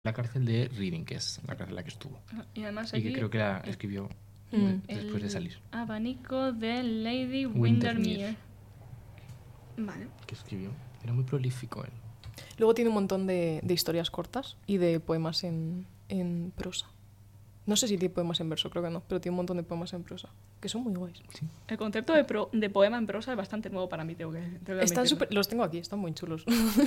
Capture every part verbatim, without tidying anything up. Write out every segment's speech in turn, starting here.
la cárcel de Reading, que es la cárcel en la que estuvo. Y además Y aquí que creo que la escribió Mm. de- después de salir. Abanico de Lady Windermere. Windermere. Vale. Que escribió. Era muy prolífico él. Luego tiene un montón de, de historias cortas y de poemas en, en prosa. No sé si tiene poemas en verso, creo que no, pero tiene un montón de poemas en prosa, que son muy guays. Sí. El concepto de, pro- de poema en prosa es bastante nuevo para mí, tengo que, tengo que Están admitirlo. súper- los tengo aquí, están muy chulos.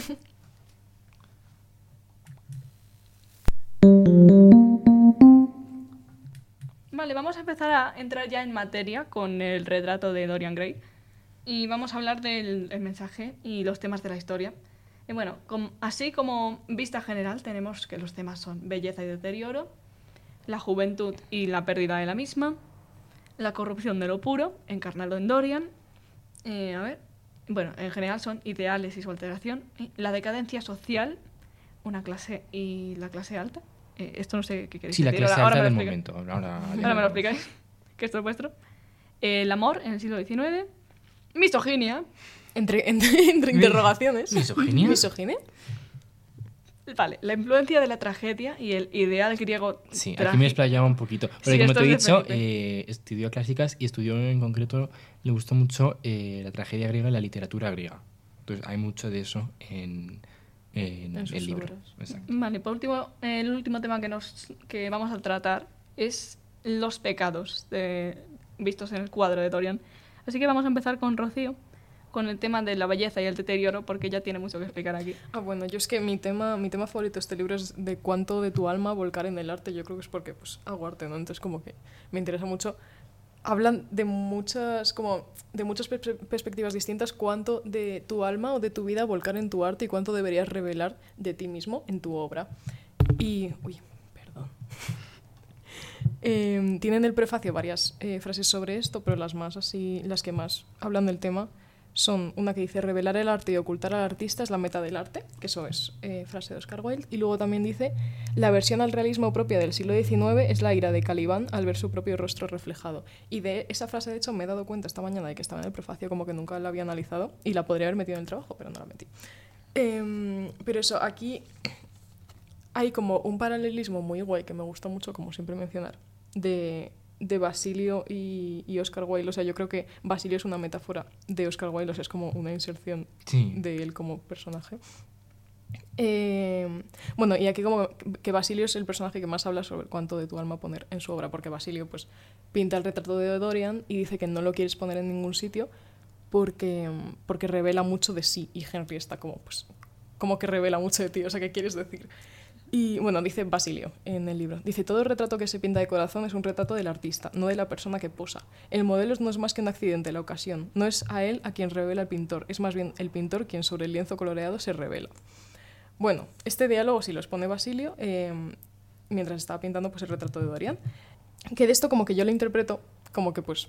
Vale, vamos a empezar a entrar ya en materia con el retrato de Dorian Gray. Y vamos a hablar del el mensaje y los temas de la historia. Y bueno, com- así como vista general tenemos que los temas son belleza y deterioro, la juventud y la pérdida de la misma, la corrupción de lo puro, encarnado en Dorian, eh, a ver, bueno, en general son ideales y su alteración, y la decadencia social, una clase y la clase alta. Eh, esto no sé qué queréis Sí, la decir. clase ahora, alta ahora me del lo explicáis. momento. Ahora, Ahora me lo explicáis, que esto es vuestro. Eh, el amor en el siglo diecinueve, misoginia. Entre, entre, entre interrogaciones. ¿Misoginia? ¿Misoginia? Vale, la influencia de la tragedia y el ideal griego Sí, aquí trágico. me explayaba un poquito. Porque Sí, como esto te he es de dicho, Felipe. eh, estudió clásicas y estudió en concreto, le gustó mucho eh, la tragedia griega y la literatura griega. Entonces hay mucho de eso en, en, En sus el libro. obras. Exacto. Vale, por último, el último tema que, nos, que vamos a tratar es los pecados de- vistos en el cuadro de Dorian. Así que vamos a empezar con Rocío, con el tema de la belleza y el deterioro, porque ella tiene mucho que explicar aquí. Ah, bueno, yo es que mi tema, mi tema favorito de este libro es de cuánto de tu alma volcar en el arte. Yo creo que es porque pues, hago arte, ¿no? Entonces como que me interesa mucho. Hablan de muchas, como, de muchas pers- perspectivas distintas, cuánto de tu alma o de tu vida volcar en tu arte y cuánto deberías revelar de ti mismo en tu obra. Y... Uy, perdón. Eh, tiene en el prefacio varias eh, frases sobre esto, pero las más así, las que más hablan del tema son una que dice revelar el arte y ocultar al artista es la meta del arte, que eso es eh, frase de Oscar Wilde, y luego también dice la versión al realismo propia del siglo diecinueve es la ira de Calibán al ver su propio rostro reflejado. Y de esa frase, de hecho, me he dado cuenta esta mañana de que estaba en el prefacio, como que nunca la había analizado y la podría haber metido en el trabajo, pero no la metí. Eh, pero eso, aquí hay como un paralelismo muy guay que me gusta mucho, como siempre mencionar, de, de Basilio y, y Oscar Wilde. O sea, yo creo que Basilio es una metáfora de Oscar Wilde, o sea, es como una inserción Sí. de él como personaje. Eh, bueno, y aquí como que Basilio es el personaje que más habla sobre cuánto de tu alma poner en su obra, porque Basilio pues pinta el retrato de Dorian y dice que no lo quieres poner en ningún sitio porque, porque revela mucho de sí, y Henry está como, pues, como que revela mucho de ti, o sea, ¿qué quieres decir? Y bueno, dice Basilio en el libro, dice, todo retrato que se pinta de corazón es un retrato del artista, no de la persona que posa. El modelo no es más que un accidente, la ocasión. No es a él a quien revela el pintor, es más bien el pintor quien sobre el lienzo coloreado se revela. Bueno, este diálogo sí lo expone Basilio eh, mientras estaba pintando pues, el retrato de Dorian, que de esto como que yo lo interpreto como que pues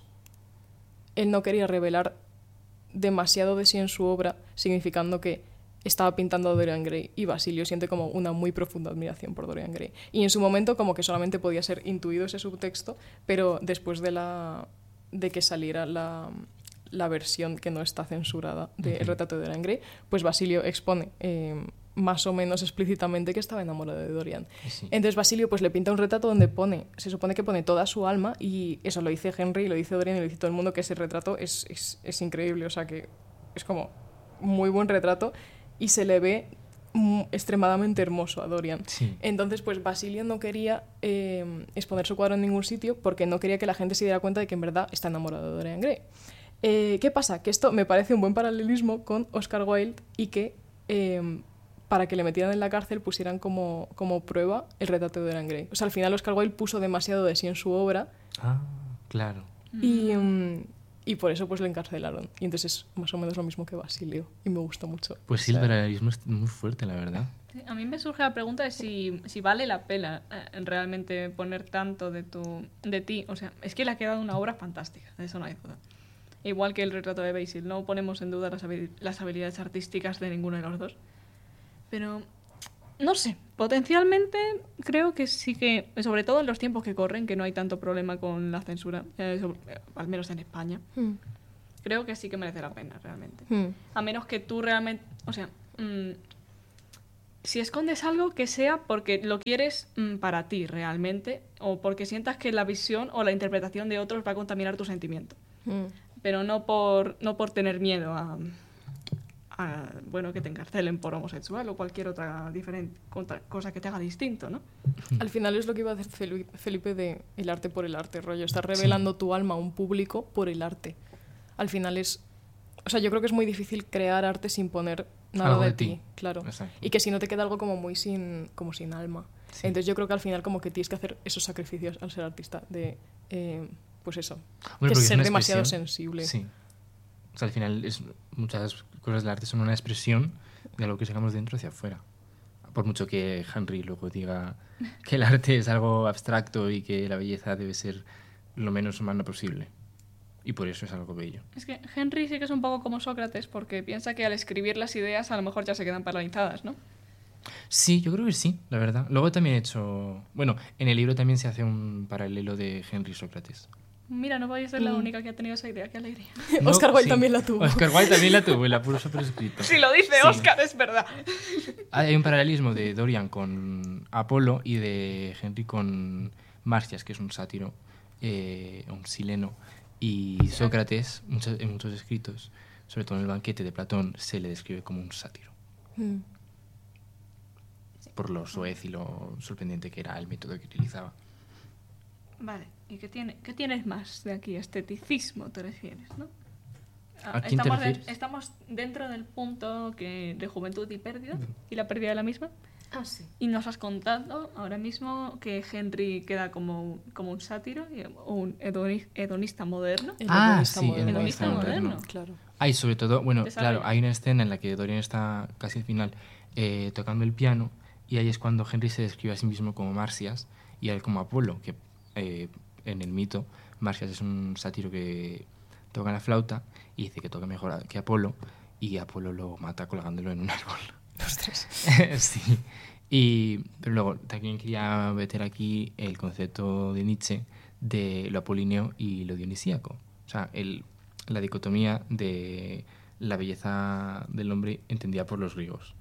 él no quería revelar demasiado de sí en su obra, significando que estaba pintando a Dorian Gray y Basilio siente como una muy profunda admiración por Dorian Gray. Y en su momento como que solamente podía ser intuido ese subtexto, pero después de, la, de que saliera la, la versión que no está censurada del Ujú. retrato de Dorian Gray, pues Basilio expone eh, más o menos explícitamente que estaba enamorado de Dorian. Sí. Entonces Basilio pues le pinta un retrato donde pone, se supone que pone toda su alma, y eso lo dice Henry, lo dice Dorian y lo dice todo el mundo, que ese retrato es, es, es increíble, o sea que es como muy buen retrato y se le ve mm, extremadamente hermoso a Dorian. Sí. Entonces pues Basilio no quería eh, exponer su cuadro en ningún sitio porque no quería que la gente se diera cuenta de que en verdad está enamorado de Dorian Gray. Eh, ¿Qué pasa? Que esto me parece un buen paralelismo con Oscar Wilde y que eh, para que le metieran en la cárcel pusieran como, como prueba el retrato de Dorian Gray. O sea, al final Oscar Wilde puso demasiado de sí en su obra Ah, claro. y, mm, y por eso pues le encarcelaron. Y entonces es más o menos lo mismo que Basilio y me gusta mucho. Pues sí, O sea, el paralelismo es muy fuerte, la verdad. Sí, a mí me surge la pregunta de si, si vale la pena eh, realmente poner tanto de, tu, de ti. O sea, es que le ha quedado una obra fantástica, de eso no hay duda. Igual que el retrato de Basil, no ponemos en duda las, habi- las habilidades artísticas de ninguno de los dos. Pero, no sé, potencialmente creo que sí que, sobre todo en los tiempos que corren, que no hay tanto problema con la censura, eh, sobre- eh, al menos en España, mm, creo que sí que merece la pena realmente. mm. A menos que tú realmente, o sea, mm, si escondes algo, que sea porque lo quieres mm, para ti realmente, o porque sientas que la visión o la interpretación de otros va a contaminar tu sentimiento. Mm. Pero no por, no por tener miedo a, a, bueno, que te encarcelen por homosexual o cualquier otra diferente contra- cosa que te haga distinto, ¿no? Al final es lo que iba a decir Feli- Felipe de el arte por el arte, rollo. Estás revelando Sí. tu alma a un público por el arte. Al final es... O sea, yo creo que es muy difícil crear arte sin poner nada Algo de, de ti, ti. claro. Exacto. Y que si no te queda algo como muy sin, como sin alma. Sí. Entonces yo creo que al final como que tienes que hacer esos sacrificios al ser artista de... eh, pues eso. Bueno, que porque es ser una demasiado expresión. sensible. Sí. O sea, al final es, muchas cosas del arte son una expresión de lo que sacamos dentro hacia afuera. Por mucho que Henry luego diga que el arte es algo abstracto y que la belleza debe ser lo menos humana posible. Y por eso es algo bello. Es que Henry sí que es un poco como Sócrates, porque piensa que al escribir las ideas a lo mejor ya se quedan paralizadas, ¿no? Sí, yo creo que sí, la verdad. Luego también he hecho... Bueno, en el libro también se hace un paralelo de Henry y Sócrates. Mira, no voy a ser la Mm. única que ha tenido esa idea, qué alegría. No, Oscar Wilde sí. también la tuvo. Oscar Wilde también la tuvo y la puso por escrito. Si lo dice Sí. Oscar, es verdad. Hay un paralelismo de Dorian con Apolo y de Henry con Marcias, que es un sátiro, eh, un sileno. Y Sócrates, muchos, en muchos escritos, sobre todo en el banquete de Platón, se le describe como un sátiro, Mm. por lo soez y lo sorprendente que era el método que utilizaba. Vale, ¿y qué, tiene, qué tienes más de aquí? Esteticismo te refieres, ¿no? Ah, ¿A quién te estamos, de- refieres? estamos dentro del punto que, de juventud y pérdida, y la pérdida de la misma. Ah, sí. Y nos has contado ahora mismo que Henry queda como, como un sátiro y- o un hedoni- hedonista moderno. El Ah, hedonista sí, moderno. el hedonista moderno. Claro. Hay sobre todo, bueno, Te sale. claro, hay una escena en la que Dorian está casi al final eh, tocando el piano y ahí es cuando Henry se describe a sí mismo como Marcias y a él como Apolo, que eh, en el mito Marcias es un sátiro que toca la flauta y dice que toca mejor a- que Apolo y Apolo lo mata colgándolo en un árbol. Ostras. Sí. Y, pero luego también quería meter aquí el concepto de Nietzsche de lo apolíneo y lo dionisíaco. O sea, el, la dicotomía de la belleza del hombre entendida por los griegos.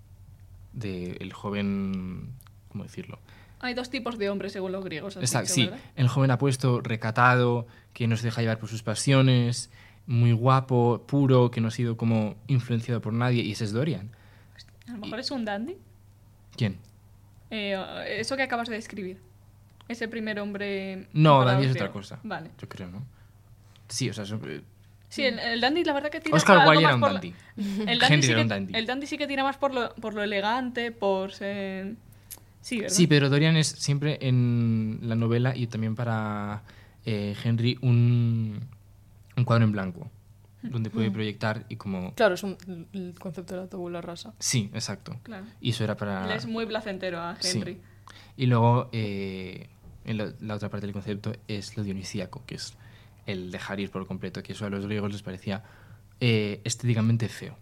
De el joven... ¿Cómo decirlo? Hay dos tipos de hombres según los griegos. has Exacto, dicho, sí. ¿verdad? El joven apuesto, recatado, que no se deja llevar por sus pasiones, muy guapo, puro, que no ha sido como influenciado por nadie, y ese es Dorian. A lo mejor es un dandy. ¿Quién? Eh, eso que acabas de describir. Ese primer hombre... No, para dandy los es otra griegos. cosa. Vale. Yo creo, ¿no? Sí, o sea, son- eh, Sí, el, el dandy la verdad que tira Oscar algo Wilde más era un por la- dandy. El dandy, Henry sí era que, un dandy. el dandy sí que tira más por lo, por lo elegante, por ser... Sí, ¿verdad? Sí, pero Dorian es siempre en la novela y también para eh, Henry un, un cuadro en blanco, donde puede proyectar y como... Claro, es un, el concepto de la tabula rasa. Sí, exacto. Claro. Y eso era para... Le es muy placentero a Sí. Henry. Y luego, eh, en lo- la otra parte del concepto es lo dionisíaco, que es el dejar ir por completo, que eso a los griegos les parecía eh, estéticamente feo.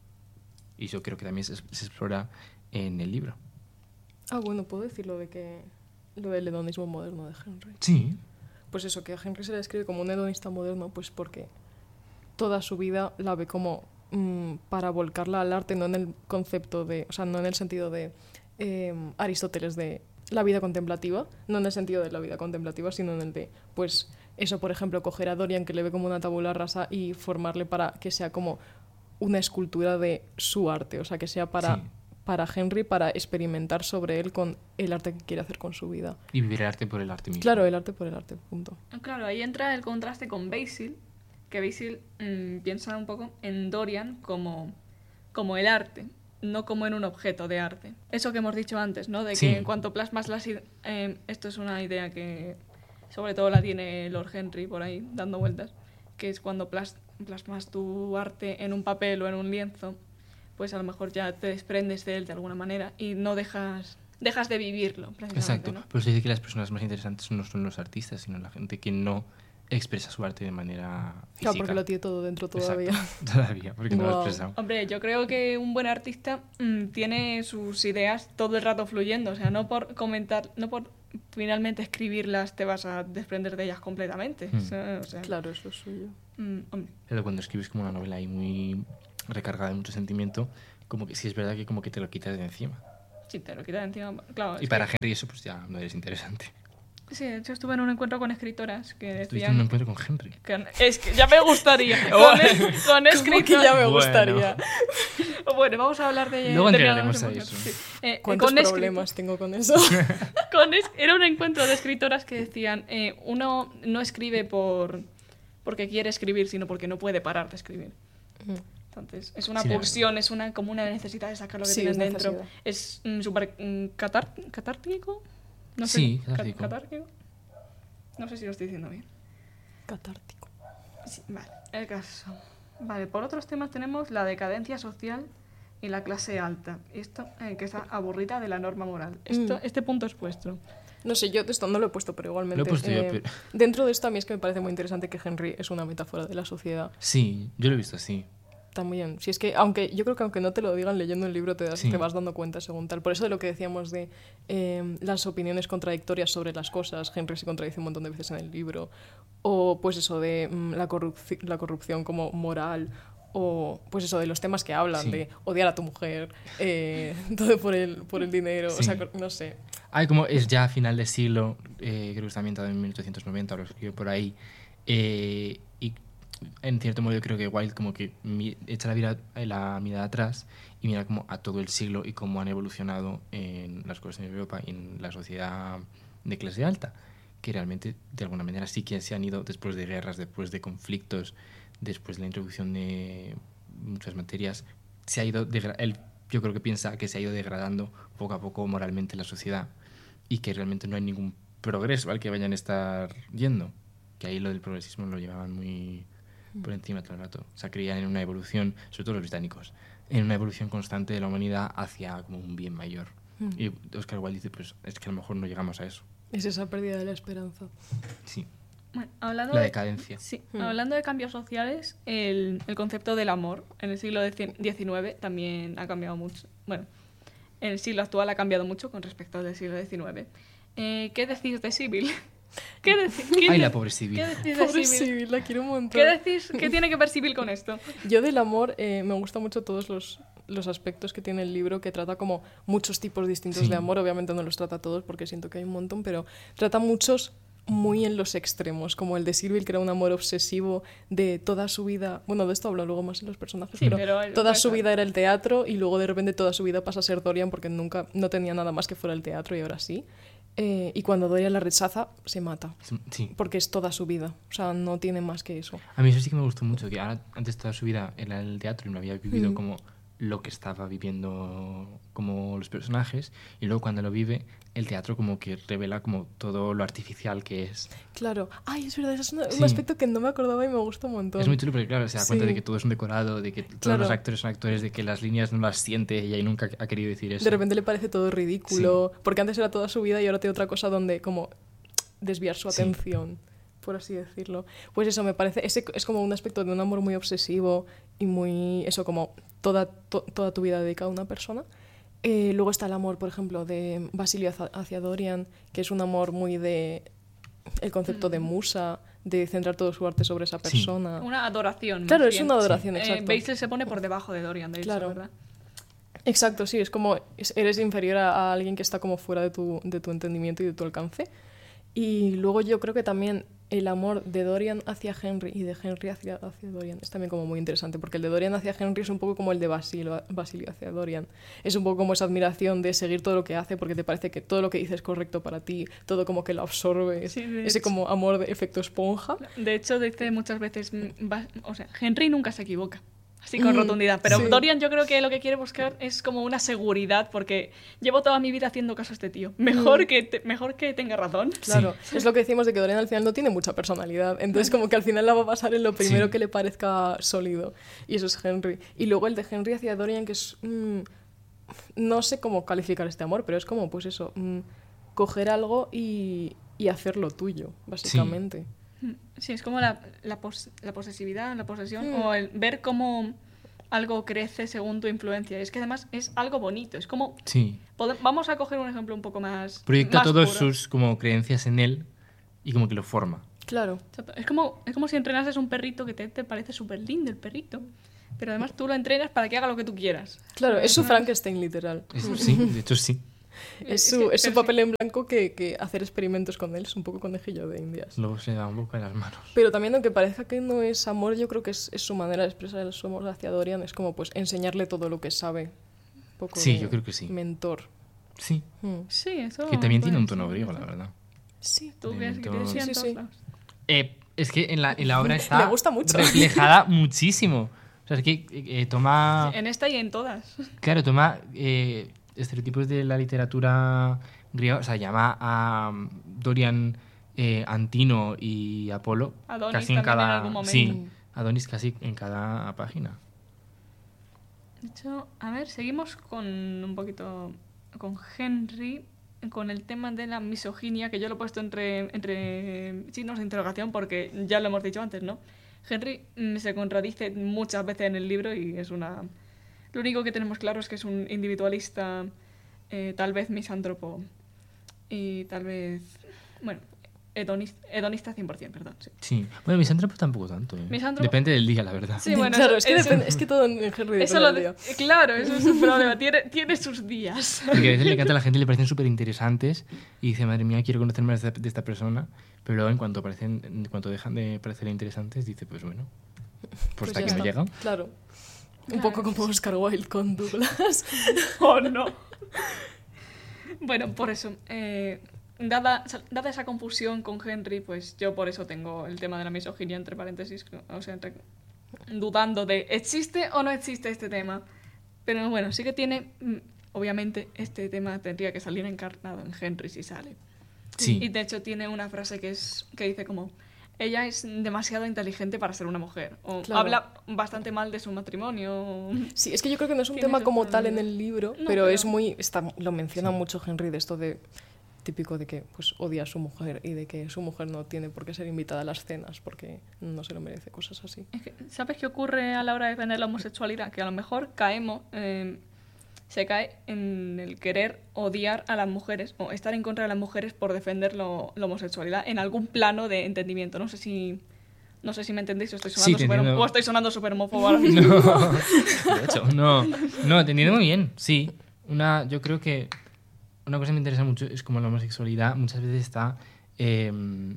Y yo creo que también se, se explora en el libro. Ah, bueno, puedo decir lo de que... Lo del hedonismo moderno de Henry. Sí. Pues eso, que a Henry se le describe como un hedonista moderno, pues porque toda su vida la ve como mm, para volcarla al arte, no en el concepto de... O sea, no en el sentido de eh, Aristóteles de la vida contemplativa, no en el sentido de la vida contemplativa, sino en el de, pues, eso, por ejemplo, coger a Dorian, que le ve como una tabula rasa, y formarle para que sea como una escultura de su arte, o sea, que sea para... Sí. para Henry, para experimentar sobre él con el arte que quiere hacer con su vida. Y vivir el arte por el arte mismo. Claro, el arte por el arte, punto. Claro, ahí entra el contraste con Basil, que Basil mm, piensa un poco en Dorian como, como el arte, no como en un objeto de arte. Eso que hemos dicho antes, ¿no? De que Sí. en cuanto plasmas las ide- eh, esto es una idea que sobre todo la tiene Lord Henry por ahí dando vueltas, que es cuando plas- plasmas tu arte en un papel o en un lienzo, pues a lo mejor ya te desprendes de él de alguna manera y no dejas dejas de vivirlo, precisamente, Exacto. ¿no? Pero se dice que las personas más interesantes no son los artistas, sino la gente que no expresa su arte de manera física. Claro, porque lo tiene todo dentro todavía. Exacto. Todavía, porque no lo ha Guau. expresado. Hombre, yo creo que un buen artista mm, tiene sus ideas todo el rato fluyendo, o sea, no por comentar, no por finalmente escribirlas te vas a desprender de ellas completamente. Hmm. O sea, o sea, Claro, eso es suyo. mm, hombre, Pero cuando escribes como una novela ahí muy recargada de mucho sentimiento, como que sí es verdad que como que te lo quitas de encima. Sí, te lo quitas de encima. Claro, Y es para que- Henry eso pues ya no es interesante. Sí, de hecho estuve en un encuentro con escritoras que Tuviste decían... un encuentro con Henry. que- es que ya me gustaría. Oh. con, es- con Como que escritoras... ya me Bueno. gustaría. Bueno, vamos a hablar de... Luego de entraremos a terminados eso. emociones. Sí. Eh, ¿Cuántos con escri- problemas tengo con eso? con es- Era un encuentro de escritoras que decían, eh, uno no escribe por porque quiere escribir, sino porque no puede parar de escribir. Entonces, es una Sí, la pulsión, es una como una necesidad de sacar lo que Sí, tienes es dentro. necesidad. Es mm, súper mm, catar- catártico. No sé, Sí, ca- catártico. catártico. No sé si lo estoy diciendo bien. Catártico. Sí, vale, el caso. Vale, por otros temas tenemos la decadencia social y la clase alta. Esto, eh, que está aburrida de la norma moral. Esto, Mm. Este punto es vuestro. No sé, yo de esto no lo he puesto, pero igualmente. Lo he puesto yo, eh, pero- Dentro de esto, a mí es que me parece muy interesante que Henry es una metáfora de la sociedad. Sí, yo lo he visto así. También. Si es que, aunque yo creo que aunque no te lo digan leyendo el libro, te, das, Sí. te vas dando cuenta según tal. Por eso de lo que decíamos de eh, las opiniones contradictorias sobre las cosas. Henry se contradice un montón de veces en el libro. O pues eso de mm, la, corrupci- la corrupción como moral. O pues eso de los temas que hablan, Sí. de odiar a tu mujer, eh, todo por el, por el dinero. O Sí. sea, no sé. Hay como es ya a final de siglo, eh, creo que está ambientado en mil ochocientos noventa, o lo escribió por ahí. eh, y en cierto modo yo creo que Wilde como que mi- echa la, vira- la mirada atrás y mira como a todo el siglo y cómo han evolucionado en las cosas en Europa y en la sociedad de clase alta, que realmente de alguna manera sí que se han ido después de guerras, después de conflictos, después de la introducción de muchas materias, se ha ido degra- él yo creo que piensa que se ha ido degradando poco a poco moralmente la sociedad y que realmente no hay ningún progreso al que vayan a estar yendo, que ahí lo del progresismo lo llevaban muy por encima todo el rato. O sea, creían en una evolución, sobre todo los británicos, en una evolución constante de la humanidad hacia como un bien mayor. Mm. Y Oscar Wilde dice, pues es que a lo mejor no llegamos a eso. Es esa pérdida de la esperanza. Sí, Bueno, hablando la de- decadencia. Sí, Hmm. hablando de cambios sociales, el, el concepto del amor en el siglo diecinueve también ha cambiado mucho. Bueno, en el siglo actual ha cambiado mucho con respecto al del siglo diecinueve. Eh, ¿Qué decís de Sibyl? ¿Qué, deci- qué Ay, de- la pobre Sibyl. ¿Qué decís de Pobre Sibyl? Sibyl, la quiero un montón. ¿Qué decís? ¿Qué tiene que ver Sibyl con esto? Yo del amor eh, me gustan mucho todos los, los aspectos que tiene el libro, que trata como muchos tipos distintos Sí. de amor. Obviamente no los trata todos porque siento que hay un montón, pero trata muchos muy en los extremos, como el de Sibyl, que era un amor obsesivo de toda su vida. Bueno, de esto hablo luego más en los personajes, Sí, pero, pero el- toda pues, su vida era el teatro y luego de repente toda su vida pasa a ser Dorian porque nunca no tenía nada más que fuera el teatro y ahora sí. Eh, y cuando Dorian la rechaza, se mata. Sí. Porque es toda su vida. O sea, no tiene más que eso. A mí eso sí que me gustó mucho, que ahora antes toda su vida era el teatro y no había vivido Mm. como lo que estaba viviendo como los personajes, y luego cuando lo vive, el teatro como que revela como todo lo artificial que es. Claro. Ay, es verdad, eso es una- Sí. un aspecto que no me acordaba y me gusta un montón. Es muy chulo porque claro, se da cuenta Sí. de que todo es un decorado, de que todos Claro. los actores son actores, de que las líneas no las siente y ella nunca ha querido decir eso. De repente le parece todo ridículo, porque antes era toda su vida y ahora tiene otra cosa donde como desviar su Sí. atención, por así decirlo. Pues eso me parece, ese es como un aspecto de un amor muy obsesivo y muy, eso como toda, to- toda tu vida dedicada a una persona. Eh, luego está el amor, por ejemplo, de Basilio hacia- hacia Dorian, que es un amor muy de el concepto de musa, de centrar todo su arte sobre esa Sí. persona. Una adoración. más Claro, es bien. una adoración, Eh, exacto. Basil se pone por debajo de Dorian, de hecho, Claro. ¿verdad? Exacto, sí, es como es- eres inferior a, a alguien que está como fuera de tu, de tu entendimiento y de tu alcance. Y luego yo creo que también el amor de Dorian hacia Henry y de Henry hacia, hacia Dorian es también como muy interesante, porque el de Dorian hacia Henry es un poco como el de Basilio, Basilio hacia Dorian. Es un poco como esa admiración de seguir todo lo que hace porque te parece que todo lo que dice es correcto para ti, todo como que lo absorbes, Sí, de ese hecho. como amor de efecto esponja. De hecho, dice muchas veces, mm, va- o sea, Henry nunca se equivoca, así con Mm, rotundidad, pero sí. Dorian yo creo que lo que quiere buscar es como una seguridad, porque llevo toda mi vida haciendo caso a este tío. Mejor, Mm. que, te- mejor que tenga razón. Claro, es lo que decimos de que Dorian al final no tiene mucha personalidad, entonces como que al final la va a pasar en lo primero Sí. que le parezca sólido, y eso es Henry. Y luego el de Henry hacia Dorian, que es... mm, no sé cómo calificar este amor, pero es como, pues eso, mm, coger algo y, y hacerlo tuyo, básicamente. Mm, Sí, es como la, la, pos- la posesividad, la posesión, Mm. o el ver cómo algo crece según tu influencia. Es que además es algo bonito, es como... Sí. pode- Vamos a coger un ejemplo un poco más... Proyecta más todas puro. sus como creencias en él y como que lo forma. Claro. Exacto. Es como, es como si entrenases un perrito que te, te parece súper lindo el perrito. Pero además tú lo entrenas para que haga lo que tú quieras. Claro, es su Frankenstein literal. Es- sí, de hecho sí. Es Es su, que- es su pero papel en blanco que, que hacer experimentos con él. Es un poco conejillo de indias. Luego se da un poco en las manos. Pero también, aunque parezca que no es amor, yo creo que es, es su manera de expresar su amor hacia Dorian. Es como pues enseñarle todo lo que sabe. Un poco Sí, de yo creo que sí. mentor. Sí, Mm. Sí, eso... que también tiene un puede tono ser. griego, la verdad. Sí. Tú De ves que mentor. tienes en Sí, todos sí. lados. Eh, es que en la, en la obra está Le gusta mucho. reflejada muchísimo. O sea, es que eh, toma... En esta y en todas. Claro, toma eh, estereotipos de la literatura griega, o sea, llama a um, Dorian eh, Antino y Apolo Adonis casi en también en cada... algún momento. Sí, Adonis casi en cada página. De hecho, a ver, seguimos con un poquito con Henry, con el tema de la misoginia, que yo lo he puesto entre, entre signos de interrogación porque ya lo hemos dicho antes, ¿no? Henry mm, se contradice muchas veces en el libro y es una... Lo único que tenemos claro es que es un individualista, eh, tal vez misántropo y tal vez, bueno, hedonis- hedonista cien por ciento, perdón. Sí. Sí. Bueno, misántropo tampoco tanto. ¿eh? Misántropo- Depende del día, la verdad. Sí, bueno, claro, eso- es que, eso- depende- es que todo en Henry depende Eso lo del de- día. claro, eso es un problema. Tiene, tiene sus días. Porque a veces le encanta a la gente, le parecen súper interesantes y dice, madre mía, quiero conocer más de esta, de esta persona. Pero luego, en cuanto, aparecen, en cuanto dejan de parecer interesantes, dice, pues bueno, pues, Pues hasta ya aquí me he está. llegado. Claro. Un poco como Oscar Wilde con Douglas. Oh, no. Bueno, por eso. eh, dada, dada esa confusión con Henry, pues yo por eso tengo el tema de la misoginia entre paréntesis. O sea, entre- dudando de ¿existe o no existe este tema? Pero bueno, sí que tiene... mm, Obviamente, este tema tendría que salir encarnado en Henry si sale. Sí. Y de hecho tiene una frase que es que dice como ella es demasiado inteligente para ser una mujer. O Claro. habla bastante mal de su matrimonio. Sí, es que yo creo que no es un Tiene tema sus como tal en problemas. el libro, No, pero, pero- es muy... Está, lo menciona Sí. mucho Henry de esto de... Típico de que pues odia a su mujer y de que su mujer no tiene por qué ser invitada a las cenas porque no se lo merece, cosas así. Es que, ¿sabes qué ocurre a la hora de defender la homosexualidad? Que a lo mejor caemos, eh, se cae en el querer odiar a las mujeres o estar en contra de las mujeres por defender lo- la homosexualidad en algún plano de entendimiento. No sé si, no sé si me entendéis o estoy Sí, sonando te súper entiendo. o estoy sonando súper homófobo ahora mismo. No, de hecho, no. No, te entiendo muy bien, sí. Una, yo creo que una cosa que me interesa mucho es como la homosexualidad muchas veces está, eh,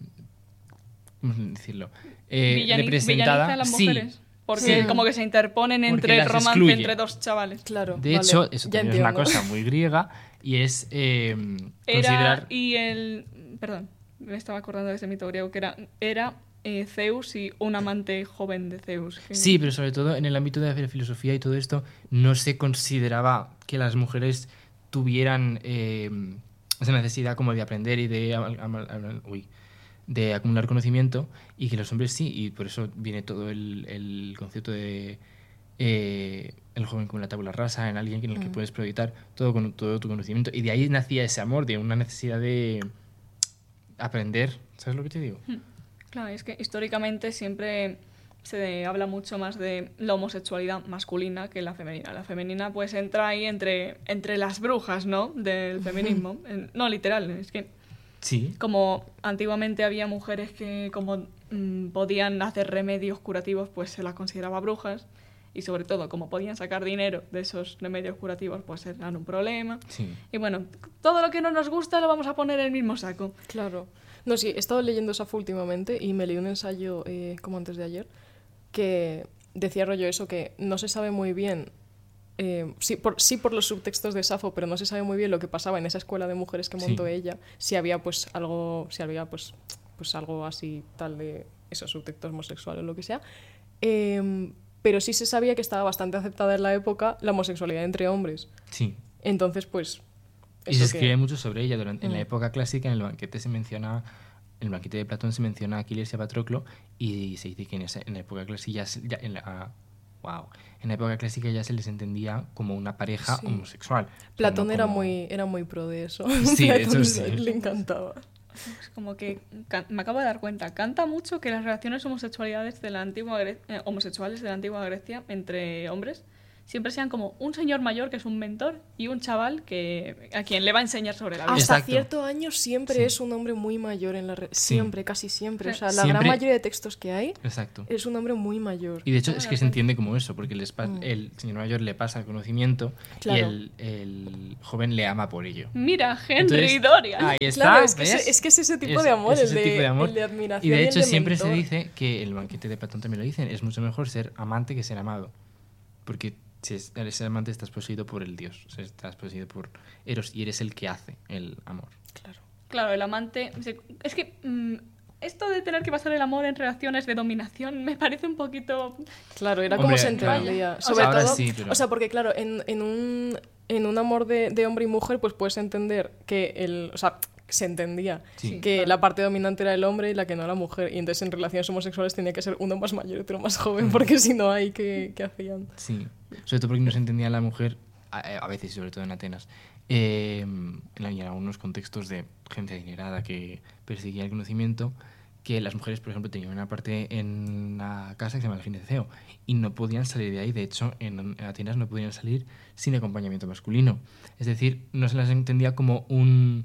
¿cómo decirlo? Eh, Villani- representada. villaniza a las Sí, mujeres. Porque Sí. como que se interponen Porque entre el las romance excluye. entre dos chavales. Claro. de vale, hecho, eso ya también es una entiendo. cosa muy griega y es eh, Era considerar. y el... Perdón, me estaba acordando de ese mito griego que era, era eh, Zeus y un amante joven de Zeus. que- Sí, pero sobre todo en el ámbito de la filosofía y todo esto, no se consideraba que las mujeres tuvieran eh, esa necesidad como de aprender y de, amal- amal- amal- uy, de acumular conocimiento, y que los hombres sí, y por eso viene todo el, el concepto de eh, el joven como la tabula rasa, en alguien en el que Mm. puedes proyectar todo, con, todo tu conocimiento, y de ahí nacía ese amor, de una necesidad de aprender, ¿sabes lo que te digo? Claro, es que históricamente siempre se habla mucho más de la homosexualidad masculina que la femenina. La femenina pues entra ahí entre, entre las brujas, ¿no? Del feminismo. En- No, literal, es que Sí. como antiguamente había mujeres que como mm, podían hacer remedios curativos, pues se las consideraba brujas. Y sobre todo, como podían sacar dinero de esos remedios curativos, pues eran un problema. Sí. Y bueno, todo lo que no nos gusta lo vamos a poner en el mismo saco. Claro. No, sí, he estado leyendo Safo últimamente y me leí un ensayo eh, como antes de ayer que decía rollo eso, que no se sabe muy bien, eh, sí, por, sí por los subtextos de Safo, pero no se sabe muy bien lo que pasaba en esa escuela de mujeres que montó Sí. ella, si había pues algo, si había pues, pues algo así tal de esos subtextos homosexuales o lo que sea. Eh, pero sí se sabía que estaba bastante aceptada en la época la homosexualidad entre hombres. Sí. Entonces, pues... Y se eso que- escribe mucho sobre ella. Durante, En la Mm. época clásica, en el banquete se menciona, en el banquete de Platón se menciona a Aquiles y a Patroclo, y se dice que en, esa, en la época clásica ya, se- ya en la, wow, en la época clásica ya se les entendía como una pareja Sí. homosexual. O sea, Platón no era, como- muy, era muy pro de eso. Sí, de hecho, Platón sí. Le encantaba. Es como que can- me acabo de dar cuenta, canta mucho que las relaciones homosexualidades de la antigua Gre- eh, homosexuales de la antigua Grecia entre hombres siempre sean como un señor mayor que es un mentor y un chaval que a quien le va a enseñar sobre la vida. Hasta Exacto. cierto año siempre Sí. es un hombre muy mayor en la red. Sí. Siempre, casi siempre. O sea, la Siempre- gran mayoría de textos que hay Exacto. es un hombre muy mayor. Y de hecho Ah, es la que se verdad. entiende como eso, porque les pa- Mm. el señor mayor le pasa el conocimiento Claro. y el, el joven le ama por ello. Mira, Henry Entonces, y Dorian. Ahí está, Claro, es que, ¿ves? ese, es que es ese tipo Es- de amor, es el, ese de, tipo de amor. el de admiración. Y de el hecho de siempre se mentor. dice que el banquete de Platón también lo dicen, es mucho mejor ser amante que ser amado. Porque si es- eres ser amante estás poseído por el dios, o sea, estás poseído por Eros y eres el que hace el amor. Claro. Claro, el amante... se- Es que mm, esto de tener que basar el amor en relaciones de dominación me parece un poquito... Claro, era Hombre, como se claro. entendía. O Sobre sea, ahora todo, sí, pero- o sea, porque claro, en, en un en un amor de, de hombre y mujer, pues puedes entender que el, o sea, se entendía Sí. que claro. la parte dominante era el hombre y la que no la mujer. Y entonces en relaciones homosexuales tenía que ser uno más mayor y otro más joven, porque si no hay que, que hacían. Sí, sobre todo porque no se entendía la mujer, a, a veces, sobre todo en Atenas, eh, en, en algunos contextos de gente adinerada que perseguía el conocimiento, que las mujeres, por ejemplo, tenían una parte en la casa que se llama el gineceo y no podían salir de ahí. De hecho, en, en Atenas no podían salir sin acompañamiento masculino. Es decir, no se las entendía como un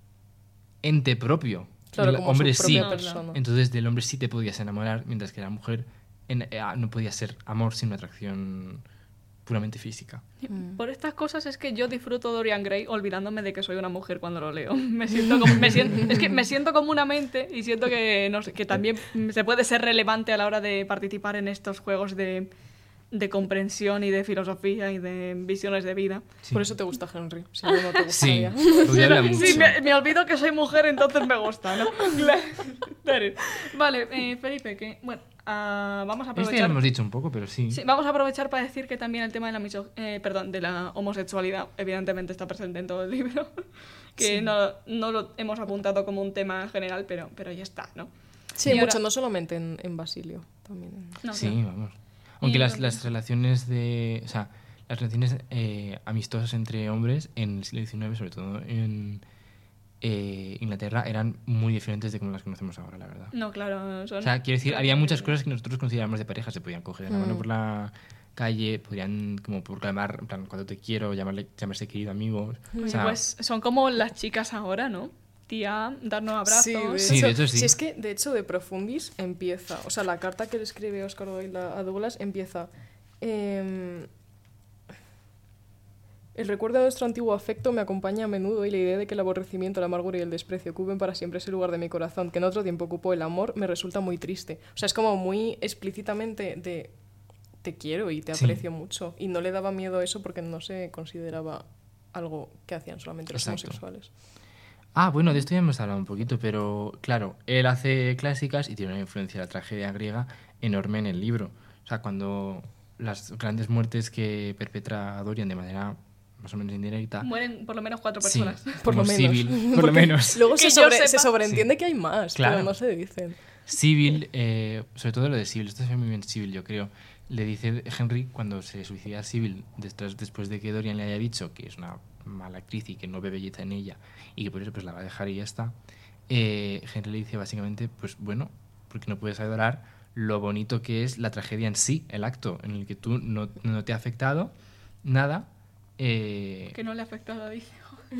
ente propio. Claro, El como hombre su sí. propia No, persona. Entonces, del hombre sí te podías enamorar, mientras que la mujer en- eh, no podía ser amor sin una atracción puramente física. Mm. Por estas cosas es que yo disfruto Dorian Gray olvidándome de que soy una mujer cuando lo leo. Me siento como, me siento, es que me siento comúnmente y siento que, no sé, que también se puede ser relevante a la hora de participar en estos juegos de, de comprensión y de filosofía y de visiones de vida. Por eso te gusta Henry, si no, no te Sí, gustaría. porque habla mucho. Sí, me, me olvido que soy mujer, entonces me gusta, ¿no? Claro. Vale, eh, Felipe, que bueno, ah, vamos a Este ya lo aprovechar. hemos dicho un poco, pero sí. Sí, vamos a aprovechar para decir que también el tema de la miso- eh, perdón, de la homosexualidad evidentemente está presente en todo el libro, que Sí. no, no lo hemos apuntado como un tema general, pero, pero ya está, ¿no? Sí, Y ahora- mucho, no solamente en, en Basilio, también. en- No, Sí, claro. vamos. Aunque Y las, lo- las relaciones de... O sea, las relaciones eh, amistosas entre hombres en el siglo diecinueve, sobre todo en eh, Inglaterra, eran muy diferentes de como las conocemos ahora, la verdad. No, claro, son... O sea, quiero decir, claro, había muchas claro. cosas que nosotros consideramos de pareja. Se podían coger de la mano Mm. por la calle, podrían como proclamar, en plan, cuando te quiero, llamarle, llamarse querido amigo. O Oye, sea, pues son como las chicas ahora, ¿no? Tía, darnos abrazos. Sí, de, Sí, hecho, de hecho sí. Si es que, de hecho, de Profundis empieza, o sea, la carta que le escribe Oscar Doyle a a Douglas empieza... em, el recuerdo de nuestro antiguo afecto me acompaña a menudo y la idea de que el aborrecimiento, la amargura y el desprecio ocupen para siempre ese lugar de mi corazón que en otro tiempo ocupó el amor me resulta muy triste. O sea, es como muy explícitamente de te quiero y te Sí. aprecio mucho. Y no le daba miedo eso porque no se consideraba algo que hacían solamente los Exacto. homosexuales. Ah, bueno, de esto ya hemos hablado un poquito, pero claro, él hace clásicas y tiene una influencia de la tragedia griega enorme en el libro. O sea, cuando las grandes muertes que perpetra Dorian de manera más o menos indirecta... Mueren por lo menos cuatro Sí, personas. Por como lo menos. Civil, por lo Porque menos. Luego Que se, yo sobre- sepa. se sobreentiende Sí. que hay más, Claro. pero no se dicen. Civil, eh, sobre todo lo de Civil, esto se ve muy bien Civil, yo creo. Le dice Henry cuando se suicida a Civil después, después de que Dorian le haya dicho que es una mala actriz y que no ve belleza en ella y que por eso pues la va a dejar y ya está. Eh, Henry le dice básicamente, pues bueno, porque no puedes adorar lo bonito que es la tragedia en sí, el acto en el que tú no, no te ha afectado nada. Eh, Que no le ha afectado a dice.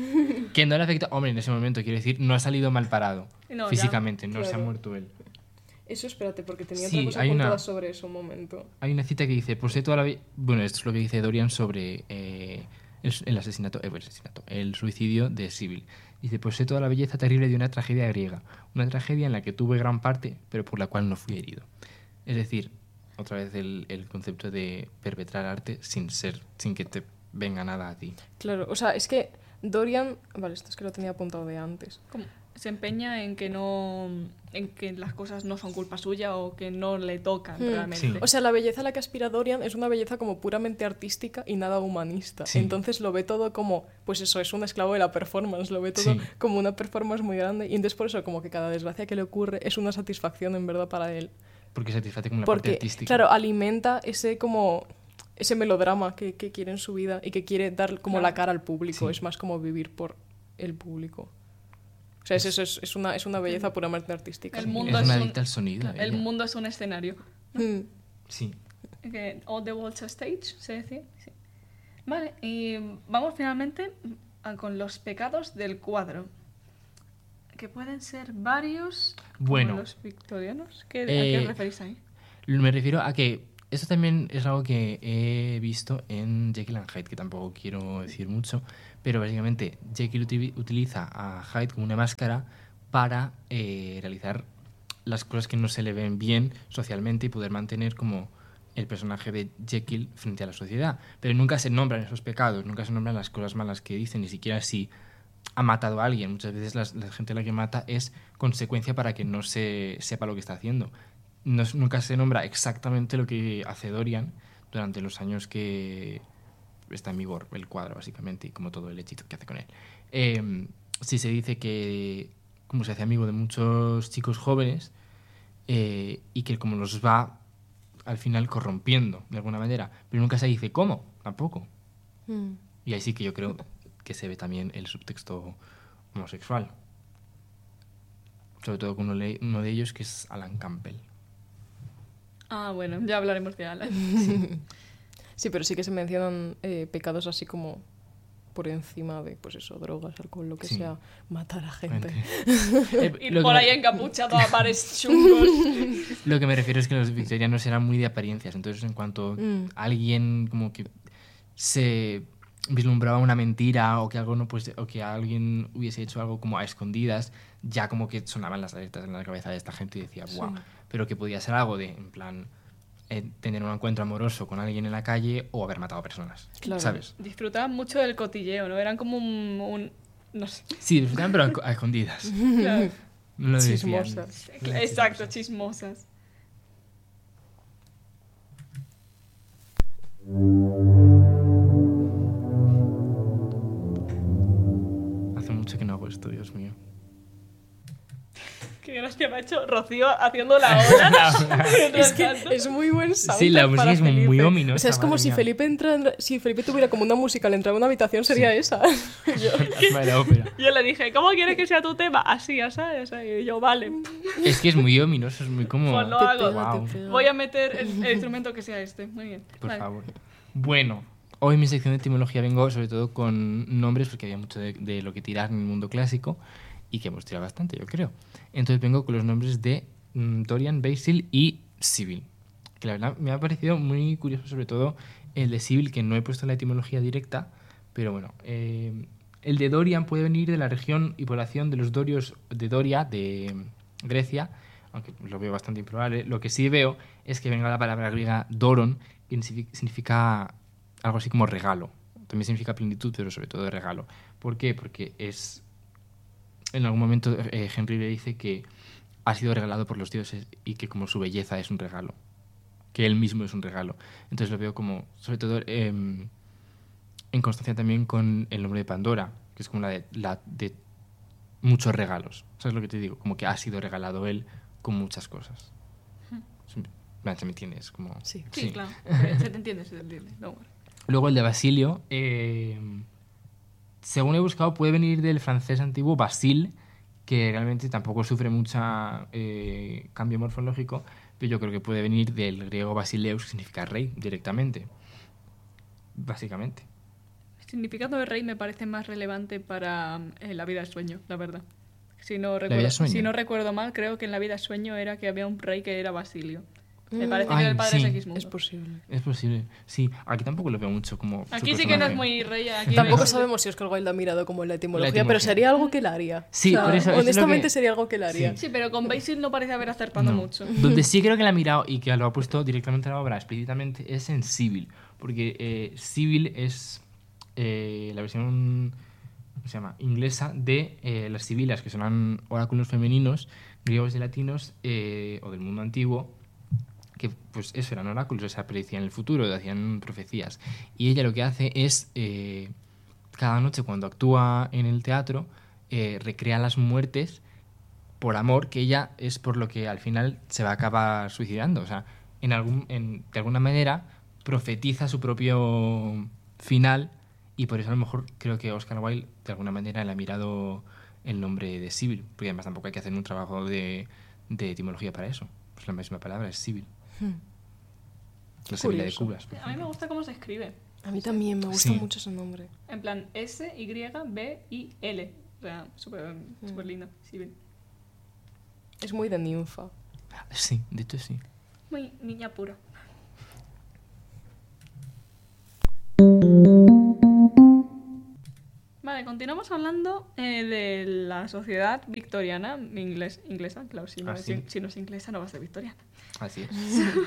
que no le afecta, hombre, en ese momento quiero decir, no ha salido mal parado No, ya. físicamente, no se ha Claro. muerto él. Eso espérate, porque tenía Sí, otra cosa hay una- apuntada sobre eso un momento. Hay una cita que dice, posee toda la vi-". Bueno, esto es lo que dice Dorian sobre eh, el, el asesinato, eh, el asesinato, el suicidio de Civil. Dice, posee toda la belleza terrible de una tragedia griega, una tragedia en la que tuve gran parte, pero por la cual no fui herido. Es decir, otra vez el, el concepto de perpetrar arte sin ser, sin que te venga nada a ti. Claro, o sea, es que Dorian... Vale, esto es que lo tenía apuntado de antes. Como se empeña en que no en que las cosas no son culpa suya o que no le tocan Hmm. realmente. Sí. O sea, la belleza a la que aspira Dorian es una belleza como puramente artística y nada humanista. Sí. Entonces lo ve todo como, pues eso, es un esclavo de la performance, lo ve todo Sí. como una performance muy grande y entonces por eso como que cada desgracia que le ocurre es una satisfacción en verdad para él. Porque satisface como la parte Porque, artística. claro, alimenta ese como ese melodrama que, que quiere en su vida y que quiere dar como Claro. la cara al público. Sí. Es más como vivir por el público. O sea, es, eso, es, es, una, es una belleza puramente artística. El sí. mundo es es una un- adicta al sonido. El ella. mundo es un escenario. Mm. Sí. Que all the world's a stage, se decía. Sí. Vale, y vamos finalmente a- con los pecados del cuadro. Que pueden ser varios. como Bueno. los victorianos. ¿Qué, ¿A Eh, qué os referís ahí? Me refiero a que esto también es algo que he visto en Jekyll and Hyde, que tampoco quiero decir mucho, pero básicamente Jekyll uti- utiliza a Hyde como una máscara para eh, realizar las cosas que no se le ven bien socialmente y poder mantener como el personaje de Jekyll frente a la sociedad. Pero nunca se nombran esos pecados, nunca se nombran las cosas malas que dicen, ni siquiera si ha matado a alguien. Muchas veces las- la, gente a la que mata es consecuencia para que no se sepa lo que está haciendo. No es- nunca se nombra exactamente lo que hace Dorian durante los años que está en vigor el cuadro, básicamente, y como todo el hechizo que hace con él. Eh, sí se dice que como se hace amigo de muchos chicos jóvenes eh, y que como los va al final corrompiendo de alguna manera, pero nunca se dice cómo, tampoco. Mm. Y ahí sí que yo creo que se ve también el subtexto homosexual. Sobre todo con uno, le- uno de ellos que es Alan Campbell. Ah, bueno, ya hablaremos de Alan. Sí, pero sí que se mencionan eh, pecados así como por encima de, pues eso, drogas, alcohol, lo que Sí. sea, matar a gente. Eh, Ir lo, que por me, ahí encapuchado a bares chungos. lo que me refiero es que los victorianos eran muy de apariencias. Entonces, en cuanto Mm. alguien como que se vislumbraba una mentira o que algo no pues o que alguien hubiese hecho algo como a escondidas, ya como que sonaban las alertas en la cabeza de esta gente y decía, wow, Sí. pero que podía ser algo de, en plan, eh, tener un encuentro amoroso con alguien en la calle o haber matado personas, Claro. ¿sabes? Disfrutaban mucho del cotilleo, ¿no? Eran como un... un- no sé. Sí, disfrutaban, pero a, a escondidas. Claro. No lo decían. Chismosas. Exacto, chismosas. Hace mucho que no hago esto, Dios mío. Qué gracia me ha hecho Rocío haciendo la ola. Es que es muy buen soundtrack Sí, la música para es muy Felipe. ominosa, O sea, es como madre si mía. Felipe entra, si Felipe tuviera como una música al entrar a una habitación sería esa. Fantasma de la ópera. Yo le dije, ¿cómo quieres que sea tu tema? Así, así, así. Y yo, vale. Es que es muy ominoso, es muy como... Pues lo Te hago. pega, te Wow. pega. Voy a meter el, el instrumento que sea este. Muy bien. Por Vale. favor. Bueno, hoy en mi sección de etimología vengo sobre todo con nombres porque había mucho de, de lo que tirar en el mundo clásico y que hemos tirado bastante, yo creo. Entonces vengo con los nombres de mm, Dorian, Basil y Sibyl. Que la verdad me ha parecido muy curioso, sobre todo el de Sibyl, que no he puesto la etimología directa, pero bueno. eh, el de Dorian puede venir de la región y población de los Dorios de Doria, de Grecia, aunque lo veo bastante improbable. Lo que sí veo es que venga la palabra griega doron, que signifi- significa algo así como regalo. También significa plenitud, pero sobre todo de regalo. ¿Por qué? Porque es... En algún momento eh, Henry le dice que ha sido regalado por los dioses y que como su belleza es un regalo. Que él mismo es un regalo. Entonces lo veo como, sobre todo, eh, en constancia también con el nombre de Pandora, que es como la de, la de muchos regalos. ¿Sabes lo que te digo? Como que ha sido regalado él con muchas cosas. Es un- ¿Se me entiendes? Como, Sí. Sí, claro. Se, se te entiende, se te entiende. No, bueno. Luego el de Basilio, eh, según he buscado, puede venir del francés antiguo Basil, que realmente tampoco sufre mucha eh, cambio morfológico, pero yo creo que puede venir del griego basileus, que significa rey, directamente. Básicamente. El significado de rey me parece más relevante para eh, la vida de sueño, la verdad. Si no, vida recuerdo, de sueño? si no recuerdo mal, creo que en la vida de sueño era que había un rey que era Basilio. Me Mm. parece que Ay, era el padre sí. de Segismundo. Es posible. Es posible. Sí, aquí tampoco lo veo mucho como. su Aquí sí que no es personaje. muy rey. Aquí Tampoco veis- sabemos si Oscar Wilde ha mirado como en la etimología, La etimología. pero sería algo que él haría. Sí, por eso, eso es lo honestamente que- sería algo que él haría. Sí, pero con Basil no parece haber acertado No. mucho. Donde sí creo que la ha mirado y que lo ha puesto directamente en la obra explícitamente es en Sibyl. Porque eh, Sibyl es eh, la versión ¿cómo se llama? Inglesa de eh, las sibilas, que son oráculos femeninos, griegos y latinos, eh, o del mundo antiguo, que pues eso eran oráculos, o sea, predecían el futuro, hacían profecías. Y ella lo que hace es, eh, cada noche cuando actúa en el teatro, eh, recrea las muertes por amor, que ella es por lo que al final se va a acabar suicidando. O sea, en algún, en, de alguna manera profetiza su propio final y por eso a lo mejor creo que Oscar Wilde de alguna manera le ha mirado el nombre de Sibyl, porque además tampoco hay que hacer un trabajo de, de etimología para eso. Pues la misma palabra es Sibyl. Hmm. La Sibila de Curioso. Cubas. por A mí me ejemplo. gusta cómo se escribe. A mí también me gusta Sí. mucho ese nombre. En plan S, Y, B, I, L. O sea, súper Mm. súper lindo. Sibyl. Es muy de ninfa. Sí, de hecho sí. Muy niña pura. Vale, continuamos hablando eh, de la sociedad victoriana inglés, inglesa. Claro, si no, Ah, es, sí. si no es inglesa no va a ser victoriana. Así es.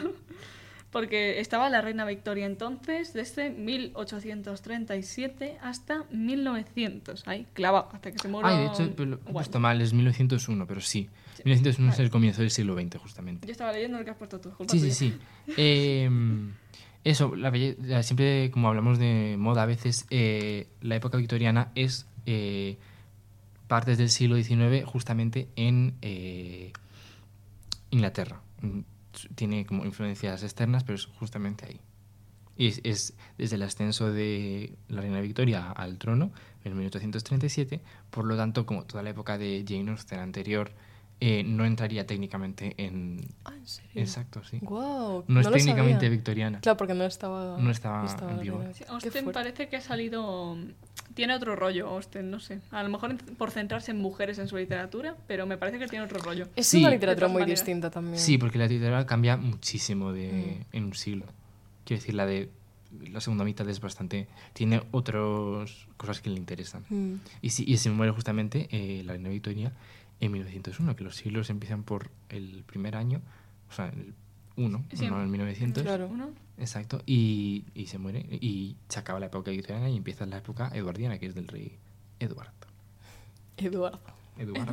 Porque estaba la reina Victoria entonces desde mil ochocientos treinta y siete hasta mil novecientos. Ahí, clavado, hasta que se murió. Ay, de hecho, pero lo he Guay. puesto mal, es mil novecientos uno, pero sí. Sí. mil novecientos uno es Vale. el comienzo del siglo veinte, justamente. Yo estaba leyendo lo que has puesto tú. culpa Sí, sí, tuya. sí. Eh, eso, la belle- la- siempre como hablamos de moda a veces, eh, la época victoriana es eh, partes del siglo diecinueve justamente en eh, Inglaterra. Mm, Tiene como influencias externas, pero es justamente ahí. Y es, es desde el ascenso de la reina Victoria al trono en mil ochocientos treinta y siete, por lo tanto, como toda la época de Jane Austen anterior, eh, no entraría técnicamente en... Ah, ¿en serio? Exacto, sí. Guau, No, es lo técnicamente sabía. victoriana. Claro, porque no estaba... No estaba la en vigor. reina. Sí, Qué Austen fuerte. parece que ha salido... Tiene otro rollo, Austen, no sé. A lo mejor en- por centrarse en mujeres en su literatura, pero me parece que tiene otro rollo. Es Sí. una De literatura todas muy maneras. distinta también. Sí, porque la literatura cambia muchísimo de, Mm. en un siglo. Quiero decir, la de la segunda mitad es bastante... Tiene otras cosas que le interesan. Mm. Y, sí, y se muere justamente eh, la reina Victoria en mil novecientos uno, que los siglos empiezan por el primer año, o sea, el uno, Sí, no en mil novecientos. Claro. Uno. Exacto, y, y se muere. Y se acaba la época victoriana y empieza la época eduardiana, que es del rey Eduardo. Eduardo. Eduardo.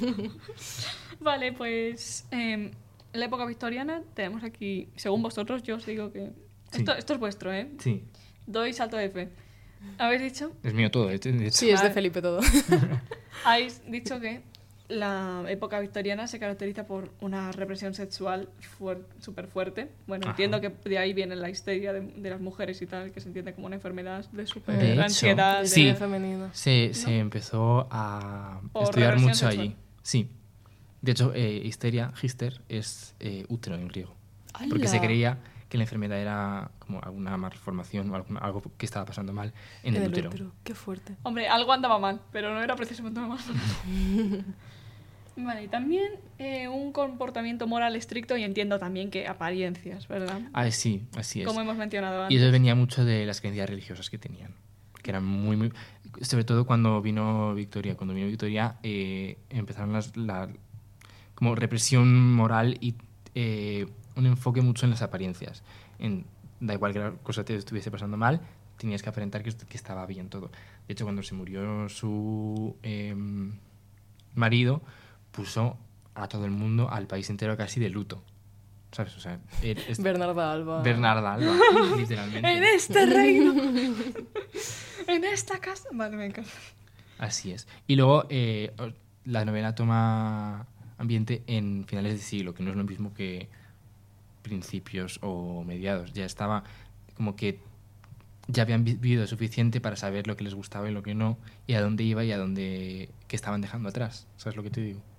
Vale, pues em, la época victoriana tenemos aquí, según vosotros, yo os digo que... Sí. Esto, esto es vuestro, ¿eh? Sí, Doy salto de fe. ¿Habéis dicho? es mío todo. De hecho, de hecho. Sí, es de Vale. Felipe todo. Habéis dicho que la época victoriana se caracteriza por una represión sexual súper fuerte. Bueno, Ajá. entiendo que de ahí viene la histeria de, de las mujeres y tal, que se entiende como una enfermedad de De súper hecho, ansiedad. de- Sí. De femenina. Se, se ¿No? empezó a Por estudiar represión mucho sexual. allí. Sí. De hecho, eh, histeria, hister, es eh, útero en griego. Porque se ¡Hala! creía que la enfermedad era como alguna malformación o alguna- algo que estaba pasando mal en, el, útero. Qué fuerte. Hombre, algo andaba mal, pero no era precisamente mal. Vale, y también eh, un comportamiento moral estricto y entiendo también que apariencias, ¿verdad? Ah, sí, así es. Como hemos mencionado Y antes. eso venía mucho de las creencias religiosas que tenían. Que eran muy, muy... Sobre todo cuando vino Victoria. Cuando vino Victoria eh, empezaron las... La, como represión moral y eh, un enfoque mucho en las apariencias. En, da igual que la cosa te estuviese pasando mal, tenías que aparentar que, est- que estaba bien todo. De hecho, cuando se murió su eh, marido, puso a todo el mundo, al país entero casi de luto. ¿Sabes? O sea, er- es- Bernarda Alba. Bernarda Alba, literalmente. En este reino. En esta casa. Vale, me encanta. Así es. Y luego eh, la novela toma ambiente en finales de siglo, que no es lo mismo que principios o mediados. Ya estaba como que ya habían vi- vivido suficiente para saber lo que les gustaba y lo que no, y a dónde iba y a dónde que estaban dejando atrás. ¿Sabes lo que te digo?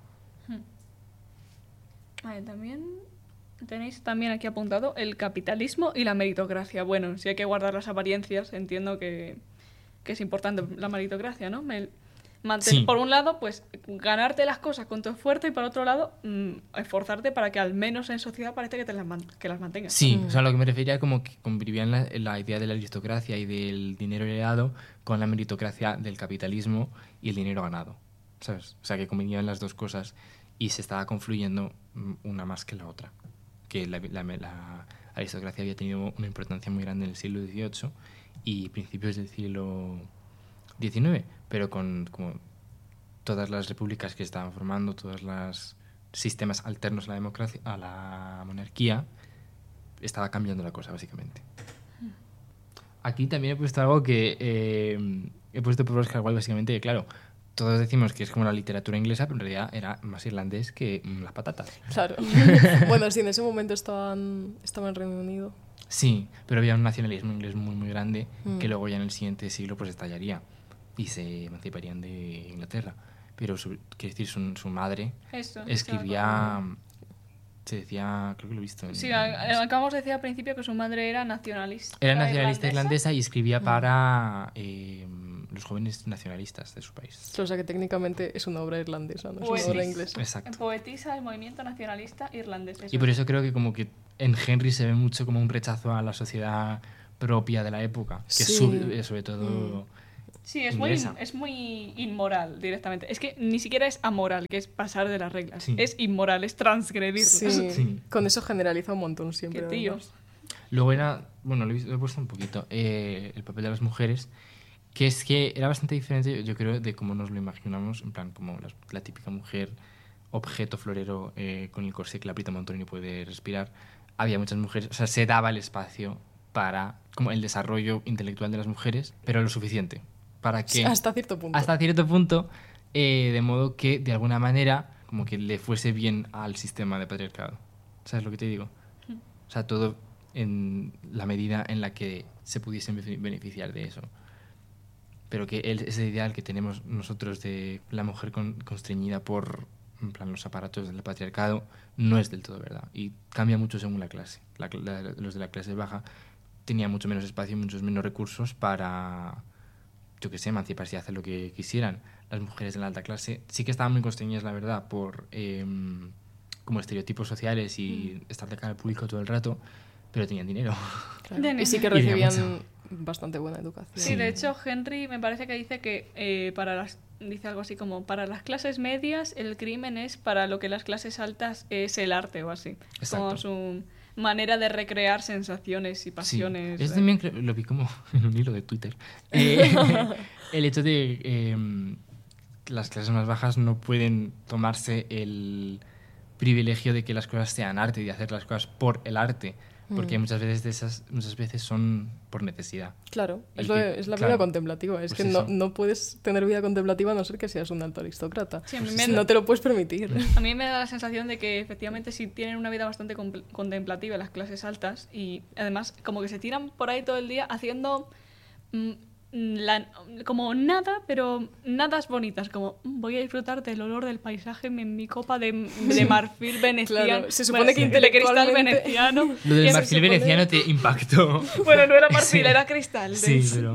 Vale, también tenéis también aquí apuntado el capitalismo y la meritocracia. Bueno, si hay que guardar las apariencias, entiendo que, que es importante la meritocracia, ¿no? Me- manten- Sí. Por un lado, pues ganarte las cosas con tu esfuerzo y por otro lado, mm, esforzarte para que al menos en sociedad parezca que, te las, man- que las mantengas. Sí, Mm. o sea, lo que me refería como que convivían la, la idea de la aristocracia y del dinero heredado con la meritocracia del capitalismo y el dinero ganado, ¿sabes? O sea, que convivían las dos cosas y se estaba confluyendo mm, una más que la otra. Que la, la- la aristocracia había tenido una importancia muy grande en el siglo dieciocho y principios del siglo diecinueve, pero con como todas las repúblicas que estaban formando, todos los sistemas alternos a la democracia, a la monarquía, estaba cambiando la cosa, básicamente. Aquí también he puesto algo que eh, he puesto por Oscar Wilde, básicamente, que claro, todos decimos que es como la literatura inglesa, pero en realidad era más irlandés que mm, las patatas. Claro. Bueno, sí, en ese momento estaban, estaba en Reino Unido. Sí, pero había un nacionalismo inglés muy, muy grande Mm. que luego ya en el siguiente siglo pues estallaría y se emanciparían de Inglaterra. Pero, su, quiero decir, su, su madre Eso. escribía Se decía, creo que lo he visto. En, Sí, en- a- acabamos de decir al principio que su madre era nacionalista. Era nacionalista irlandesa. irlandesa y escribía para eh, los jóvenes nacionalistas de su país. O sea que técnicamente es una obra irlandesa, no es Pues una obra sí. inglesa. Exacto. Poetisa del movimiento nacionalista irlandés. Y por eso creo que como que en Henry se ve mucho como un rechazo a la sociedad propia de la época, que Sí. es su- eh, sobre todo... Sí, es muy, inglesa. es muy inmoral directamente. Es que ni siquiera es amoral, que es pasar de las reglas. Sí. Es inmoral, es transgredirlas. Sí, Sí. con eso generaliza un montón siempre. Qué tío. además. Luego era, bueno, lo he, visto- lo he puesto un poquito, eh, el papel de las mujeres, que es que era bastante diferente, yo, yo creo, de cómo nos lo imaginamos, en plan, como la, la típica mujer objeto florero eh, con el corsé que le aprieta un montón y no puede respirar. Había muchas mujeres, o sea, se daba el espacio para como el desarrollo intelectual de las mujeres, pero lo suficiente para que Hasta cierto punto. hasta cierto punto, eh, de modo que de alguna manera como que le fuese bien al sistema de patriarcado. ¿Sabes lo que te digo? O sea, todo en la medida en la que se pudiesen befe- beneficiar de eso. Pero que el- ese ideal que tenemos nosotros de la mujer con- constreñida por en plan, los aparatos del patriarcado no es del todo verdad. Y cambia mucho según la clase. La cl- la- los de la clase baja tenían mucho menos espacio y muchos menos recursos para, yo qué sé, emanciparse y hacer lo que quisieran. Las mujeres de la alta clase sí que estaban muy constreñidas, la verdad, por em, como estereotipos sociales y estar de cara al público todo el rato, pero tenían dinero. Claro. De Y sí que Y de recibían mucho. bastante buena educación. Sí, de hecho, Henry me parece que dice que eh, para las dice algo así como para las clases medias el crimen es para lo que las clases altas es el arte o así. Exacto. Como su manera de recrear sensaciones y pasiones. Sí. Eso eh. también creo- lo vi como en un hilo de Twitter. Eh, el hecho de eh, que las clases más bajas no pueden tomarse el privilegio de que las cosas sean arte y de hacer las cosas por el arte. Porque Mm. muchas veces de esas muchas veces son por necesidad. Claro, El es, lo que- de- es la claro. vida contemplativa. Es Pues que no, eso. no puedes tener vida contemplativa a no ser que seas un alto aristócrata. Sí, a mí Pues me si da- no te lo puedes permitir. A mí me da la sensación de que efectivamente sí tienen una vida bastante compl- contemplativa las clases altas y además como que se tiran por ahí todo el día haciendo mm, la- como nada, pero nadas bonitas, como mm, voy a disfrutar del olor del paisaje en mi copa de, de marfil veneciano. Claro, se supone que de cristal intelectualmente- veneciano. Lo del Que se marfil supone- veneciano te impactó. Bueno, no era marfil, Sí. era cristal. de Sí, hecho. pero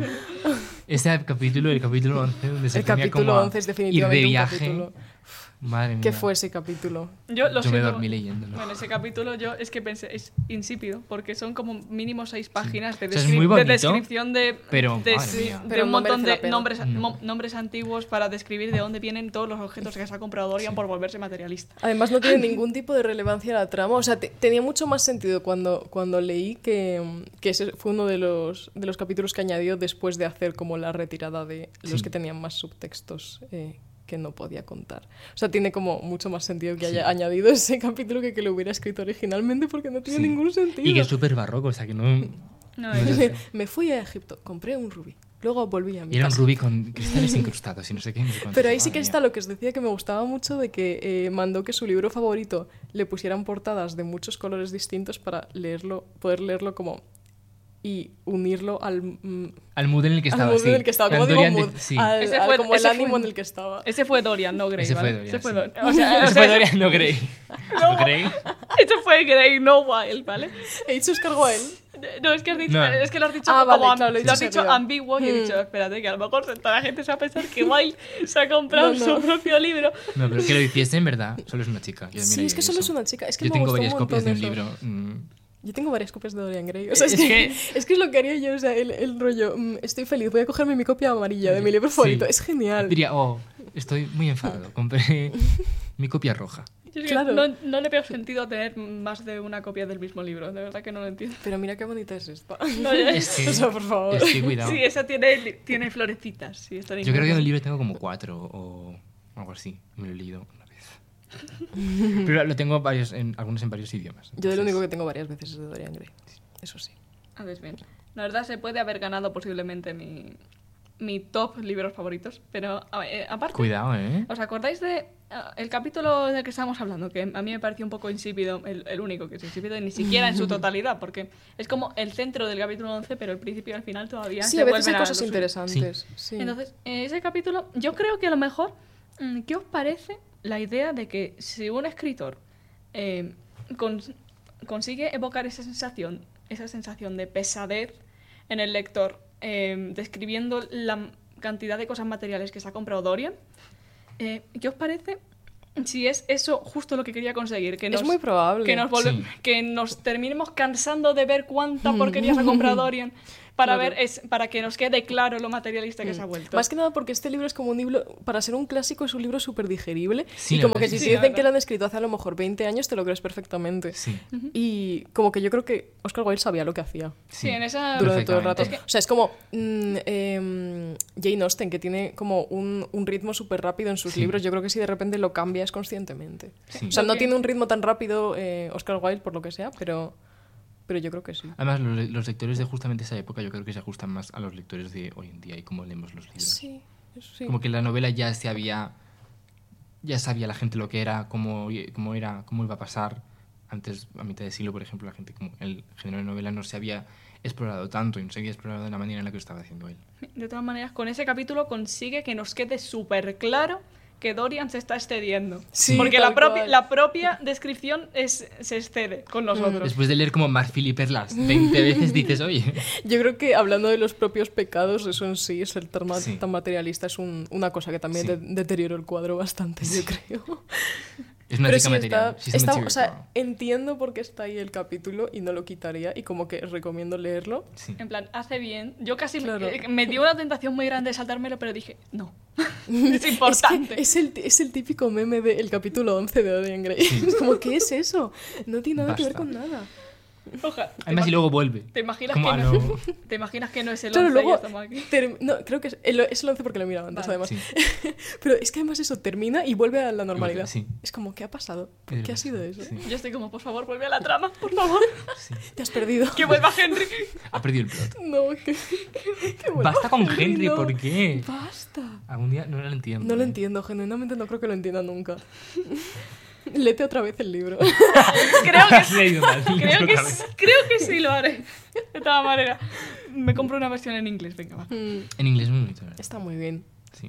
ese capítulo, el capítulo once, donde se El ponía capítulo como a once es ir definitivamente de un viaje. capítulo. Madre mía. ¿Qué fue ese capítulo? Yo, lo Yo me siento, dormí leyéndolo. Bueno, ese capítulo yo es que pensé, es insípido, porque son como mínimo seis páginas de, O sea, es descri- muy de bonito, descripción de, pero, de, madre sí, mía. de Pero un no montón merece la de pena. nombres, No. mo- nombres antiguos para describir de dónde vienen todos los objetos que se ha comprado Dorian por volverse materialista. Además no tiene ningún tipo de relevancia la trama. O sea, te- tenía mucho más sentido cuando, cuando leí que, que ese fue uno de los, de los capítulos que añadió después de hacer como la retirada de los Sí. que tenían más subtextos eh, que no podía contar. O sea, tiene como mucho más sentido que Sí. haya añadido ese capítulo que que lo hubiera escrito originalmente porque no tiene Sí. ningún sentido. Y que es súper barroco, o sea que no... No, No es- sé. Me fui a Egipto, compré un rubí, luego volví a mi Y era un casa. rubí con cristales incrustados y no sé qué. No sé cuántos. Pero ahí sí que Madre está mía. lo que os decía que me gustaba mucho de que eh, mandó que su libro favorito le pusieran portadas de muchos colores distintos para leerlo, poder leerlo como y unirlo al, mm, Al mood en el que al estaba, mood sí. en el que estaba, Al como digo Dorian de- mood, sí. al, Ese al fue- como el ese ánimo fue- en el que estaba. Ese fue Dorian, no Grey. Ese fue ¿vale? Dorian, Ese fue sí. Dorian. O sea, o Ese sea, fue Dorian, no Grey. ¿No Grey? ese fue Grey, no Wild, ¿vale? He dicho descargo a él. No, es que, has dicho, No. es que lo has dicho Ah, como vale, am- claro, lo he lo has dicho dicho seguido. ambiguo y he Hmm. dicho, espérate, que a lo mejor toda la gente se va a pensar que Wild se ha comprado No, no. su propio libro. No, pero que lo hiciese en verdad. Solo es una chica. Yo Sí, también es que leí solo eso. es una chica. Es que Yo me tengo gustó varias un copias de un montón libro. eso. mm, Yo tengo varias copias de Dorian Gray. O sea, es, Es que, que- es que es lo que haría yo. O sea, el, el rollo, mm, estoy feliz, voy a cogerme mi copia amarilla de mi libro Sí. favorito. Es genial. Diría, oh, estoy muy enfadado. Compré mi copia roja. Yo es que Claro. no, no le veo sentido a tener más de una copia del mismo libro, de verdad que no lo entiendo. Pero mira qué bonita es esta. No, ya- Es que, O sea, por favor. es que cuidado. Sí, esa tiene, tiene florecitas. Sí, está Yo creo que en el libro tengo como cuatro o algo así. Me lo he leído una vez. Pero lo tengo varios en, algunos en varios idiomas. Yo de lo entonces- único que tengo varias veces es de Dorian Gray. Eso sí. A ver, bien. La verdad se puede haber ganado posiblemente mi, mi top libros favoritos, pero a ver, eh, aparte... Cuidado, ¿eh? ¿Os acordáis de ah, el capítulo del que estábamos hablando? Que a mí me pareció un poco insípido, el, el único que es insípido, y ni siquiera en su totalidad, porque es como el centro del capítulo once, pero el principio y el final todavía Sí, se a veces vuelven hay a cosas lo suyo. interesantes. Sí. Entonces, eh, ese capítulo, yo creo que a lo mejor, mm, ¿qué os parece la idea de que si un escritor eh, cons- consigue evocar esa sensación, esa sensación de pesadez en el lector, eh, describiendo la cantidad de cosas materiales que se ha comprado Dorian. Eh, ¿Qué os parece si es eso justo lo que quería conseguir? Que nos, Es muy probable. Que nos, volve- Sí. que nos terminemos cansando de ver cuánta porquería se ha comprado Dorian para, Claro. ver es, para que nos quede claro lo materialista que se ha vuelto. Más que nada porque este libro es como un libro, para ser un clásico, es un libro súper digerible. Sí, y la como verdad que si es te que sí. dicen que lo han escrito hace a lo mejor veinte años, te lo crees perfectamente. Sí. Y como que yo creo que Oscar Wilde sabía lo que hacía Sí, en esa... durante todo el rato. Perfectamente. O sea, es como mm, em, Jane Austen, que tiene como un, un ritmo súper rápido en sus Sí. libros. Yo creo que si de repente lo cambia es conscientemente. Sí. O sea, no Ok. tiene un ritmo tan rápido eh, Oscar Wilde, por lo que sea, pero, pero yo creo que sí. Además, los, le- los lectores de justamente esa época yo creo que se ajustan más a los lectores de hoy en día y cómo leemos los libros. Sí, eso sí. Como que la novela ya se había... Ya sabía la gente lo que era, cómo, cómo era, cómo iba a pasar. Antes, a mitad de siglo, por ejemplo, la gente, como el género de novela no se había explorado tanto y no se había explorado de la manera en la que lo estaba haciendo él. De todas maneras, con ese capítulo consigue que nos quede súper claro que Dorian se está excediendo. Sí, Porque tal la propia, cual. la propia descripción es, se excede con nosotros. Después de leer como Marfil y Perlas veinte veces dices, oye... Yo creo que hablando de los propios pecados, eso en sí, es el tan, ma- Sí. tan materialista, es un- una cosa que también Sí. de- deterioró el cuadro bastante, yo creo. Es una Pero chica sí material. está, She's a está- material o sea, girl. entiendo por qué está ahí el capítulo y no lo quitaría y como que recomiendo leerlo. Sí. En plan, hace bien. Yo casi me- Claro. eh, me dio una tentación muy grande de saltármelo, pero dije, no. Es importante. Es, que es, el, es el típico meme del capítulo once de Dorian Gray. Es como, ¿qué es eso? No tiene nada que ver Basta. con nada. Ojalá. ¿Te Además, y imag- luego vuelve. ¿Te imaginas, Como que a no, lo- ¿Te imaginas que no es el Claro, once y luego estamos aquí? term- no, creo que es el, es el once porque lo he mirado antes, Vale. además. Sí. Pero es que además eso termina y vuelve a la normalidad. Sí. Es como, ¿qué ha pasado? Es ¿Qué ha verdad, sido eso? sí. Yo estoy como, por favor, vuelve a la trama, por favor. Sí. Te has perdido. Que vuelva Henry. Ha perdido el plot. No, que, que vuelva Basta con Henry, no. ¿por qué? Basta. Algún día no lo entiendo. No lo ¿eh? entiendo, genuinamente no creo que lo entienda nunca. Léete otra vez el libro. Creo que Has leído mal. Creo que, Otra sí- vez. creo que sí lo haré. De todas maneras. Me compro una versión en inglés, venga, va. Mm, En inglés es muy bonito, ¿verdad? Está muy bien. Sí.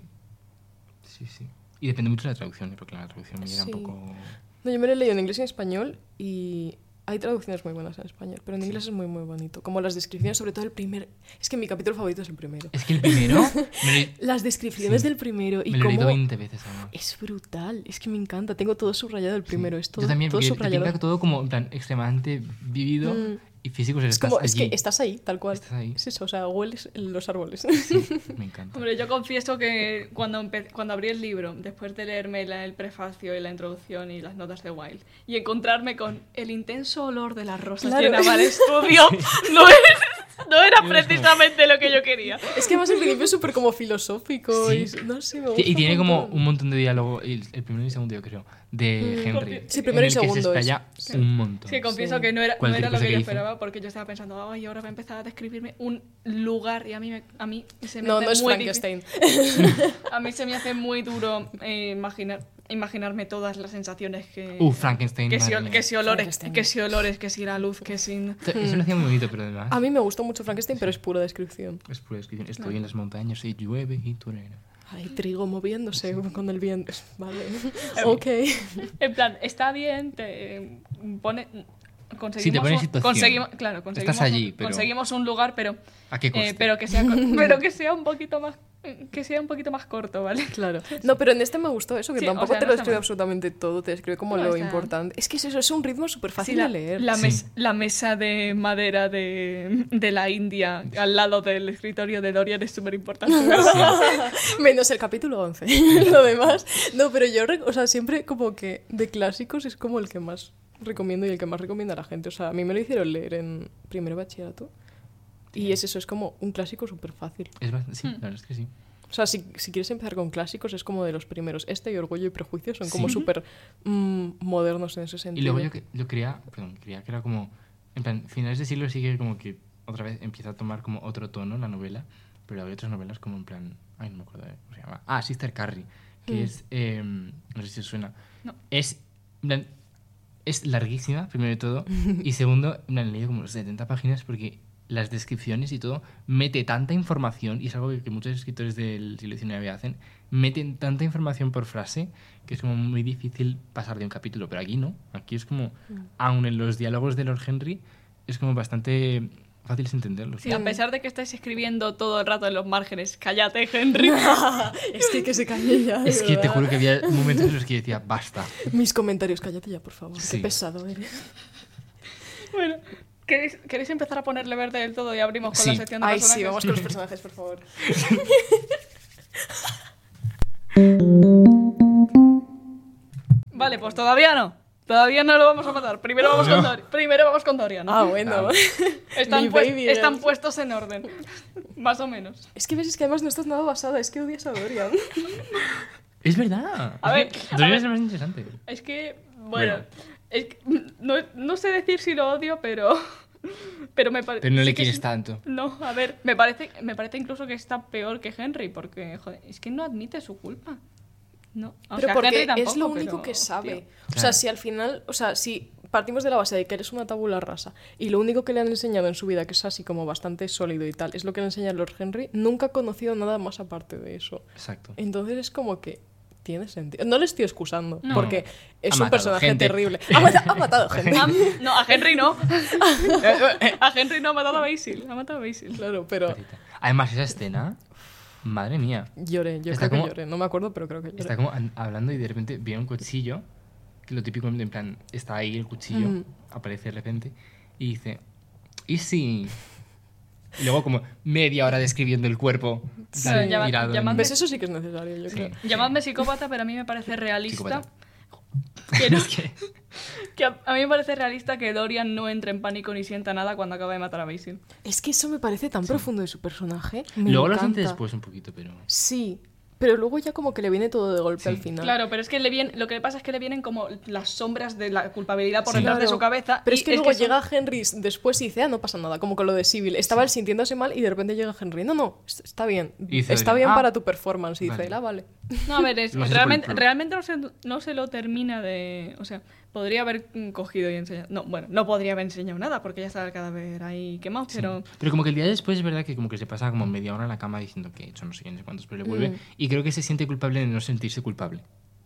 Sí, sí. Y depende mucho de la traducción, ¿eh? Porque la traducción me era Sí. un poco... No, yo me lo he leído en inglés y en español y hay traducciones muy buenas en español, pero en inglés es muy, muy bonito. Como las descripciones, sobre todo el primer... Es que mi capítulo favorito es el primero. Es que el primero me lo, Las descripciones Sí. del primero y me lo he leído cómo... veinte veces. además. Es brutal, es que me encanta. Tengo todo subrayado el primero, Sí. es todo, Yo también, todo porque te subrayado. pinta todo como en plan extremadamente vivido Mm. y físico. O sea, Es estás como, es allí. que estás ahí, tal cual. Estás ahí. Es eso, o sea, hueles los árboles. Sí, me encanta. Hombre, yo confieso que cuando, empe- cuando abrí el libro, después de leerme la- el prefacio y la introducción y las notas de Wilde, y encontrarme con el intenso olor de las rosas Claro. llenaba el estudio, no, es- no era Dios precisamente lo que yo quería. Es que además el principio es súper como filosófico Sí. y no sé, me Sí, gusta y tiene un como montón. un montón de diálogo, el, el primero y el segundo yo creo, de Mm. Henry. Sí, primero y en el segundo que es. se explaya un montón. Es que confieso Sí. que no era, no Cualquier era lo cosa que que yo dice. esperaba, porque yo estaba pensando, ay, ahora va a empezar a describirme un lugar, y a mí, me, a mí se me No, hace no es muy Frankenstein. difícil- a mí se me hace muy duro eh, imaginar, imaginarme todas las sensaciones que... Uh, Frankenstein. que si, madre ol- mía. que si olores, Frankenstein. que si olores, que si la luz, que sin... Eso lo hacía muy bonito, pero además A mí me gustó mucho Frankenstein, pero es pura descripción. es pura descripción. Estoy en las montañas y llueve y tú eres. Hay trigo moviéndose con el viento. Vale. Ok. En plan, está bien, te eh, pone... Conseguimos Sí, te pone en un- situación. conseguimos, claro, conseguimos, Estás allí, un- pero- conseguimos un lugar, pero, ¿A qué coste? eh, pero que sea, co- pero que sea un poquito más, que sea un poquito más corto, ¿vale? Claro. No, pero en este me gustó eso, que Sí, tampoco o sea, te no lo está describe mal. absolutamente todo, te describe como No, lo está- importante. Es que es eso, es un ritmo súper fácil Sí, la, de leer. la, Sí. mes- la mesa de madera de, de la India al lado del escritorio de Dorian es súper importante, ¿verdad? Menos el capítulo once. Lo demás. No, pero yo, rec- o sea, siempre como que de clásicos es como el que más recomiendo y el que más recomienda a la gente. O sea, a mí me lo hicieron leer en primero bachillerato. Y es eso, es como un clásico súper fácil. Es bastante- sí, Hmm. la verdad es que sí. O sea, si, si quieres empezar con clásicos, es como de los primeros. Este y Orgullo y Prejuicio son como Sí. súper mm, modernos en ese Y sentido. luego yo, que- yo creía, perdón, creía que era como, en plan, finales de siglo sí que como que otra vez empieza a tomar como otro tono la novela, pero hay otras novelas como en plan, ay, no me acuerdo de cómo se llama. Ah, Sister Carrie, que Mm. es, eh, no sé si os suena. No. Es, en plan, es larguísima, primero de todo, y segundo, en plan, he leído como setenta páginas porque las descripciones y todo, mete tanta información, y es algo que, que muchos escritores del siglo diecinueve hacen, meten tanta información por frase que es como muy difícil pasar de un capítulo, pero aquí no, aquí es como, mm. aun en los diálogos de Lord Henry, es como bastante fácil de entenderlos. Sí, a pesar de que estáis escribiendo todo el rato en los márgenes, cállate, Henry. Es que que se calle ya. Es que te juro que había momentos en los que decía, basta. Mis comentarios, cállate ya, por favor, Sí. qué pesado eres. Bueno, ¿queréis, ¿queréis empezar a ponerle verde del todo y abrimos con Sí. la sección de Ay, personajes? sí, vamos con los personajes, por favor. Vale, pues todavía no. Todavía no lo vamos a matar. Primero vamos, No. con, Dor- Primero vamos con Dorian. Ah, bueno. Están, Mi pues- baby están girl. puestos en orden. Más o menos. Es que ves, es que además no estás nada basada, es que odias a Dorian. Es verdad. A ver, Es que a Dorian ver. es el más interesante. Es que, bueno, Bueno. es que, no, no sé decir si lo odio, pero... Pero me parece... Pero no le quieres tanto. No, a ver, me parece, me parece incluso que está peor que Henry, porque, joder, es que no admite su culpa. No, o Pero sea, porque Henry tampoco, es lo único pero, que sabe. tío. O sea, Claro. si al final, o sea, si partimos de la base de que eres una tabula rasa y lo único que le han enseñado en su vida, que es así como bastante sólido y tal, es lo que le enseña Lord Henry, nunca ha conocido nada más aparte de eso. Exacto. Entonces es como que tiene sentido. No le estoy excusando, No. porque es Ha un matado personaje gente. terrible. Ha, mata- ha matado gente. Ah, no, a Henry no. A Henry no ha matado a Basil. Ha matado a Basil. Claro, pero Además, esa escena, madre mía, lloré, yo Está creo como- que lloré. No me acuerdo, pero creo que lloré. está como an- hablando y de repente ve un cuchillo, que lo típico, en plan, está ahí el cuchillo, Mm. aparece de repente, y dice, ¿y si...? Y luego como media hora describiendo el cuerpo, Sí. tal, Llama- tirado en- llamadme- ¿Ves? Eso sí que es necesario, yo Sí. creo. Llamadme psicópata, pero a mí me parece realista. Psicópata. Que, no- Es que- que a, a mí me parece realista que Dorian no entre en pánico ni sienta nada cuando acaba de matar a Basil. Es que eso me parece tan profundo de su personaje. Me Luego lo encanta. siente después un poquito, pero... Sí, pero luego ya como que le viene todo de golpe Sí. al final. Claro, pero es que le viene, lo que le pasa es que le vienen como las sombras de la culpabilidad por Sí. detrás de Claro. su cabeza. Pero y es que luego son- llega Henry después y dice, ah, no pasa nada, como con lo de Sybil. Estaba él sintiéndose mal y de repente llega Henry. No, no, est- está bien. Y dice está Adrián, bien "Ah, para tu performance. Y dice, vale". ah, vale. No, a ver, es- Lo hace por el realmente, pro. realmente no, se, no se lo termina de... O sea, podría haber mm, cogido y enseñado... No, bueno, no podría haber enseñado nada porque ya está el cadáver ahí quemado, Sí. pero... Pero como que el día después es verdad que como que se pasa como media hora en la cama diciendo que he hecho no sé qué, no sé cuántos, pero le vuelve. Mm. Y creo que se siente culpable de no sentirse culpable.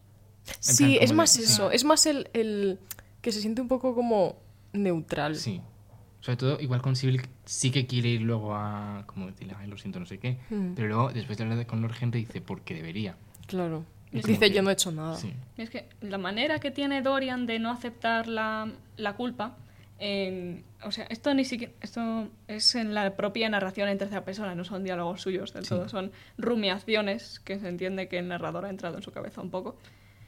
Sí, plan, es como más de- eso. sí. Es más el, el que se siente un poco como neutral. Sí. Sobre todo, igual con Sybil sí que quiere ir luego a... Como decirle, ay, lo siento, no sé qué. Mm. Pero luego, después de hablar con Lord Henry, dice, porque debería. Claro. Es como Dice, que- yo no he hecho nada. Sí. Es que la manera que tiene Dorian de no aceptar la, la culpa, en- o sea, esto ni siquiera, esto es en la propia narración en tercera persona, no son diálogos suyos del Sí. todo, son rumiaciones que se entiende que el narrador ha entrado en su cabeza un poco.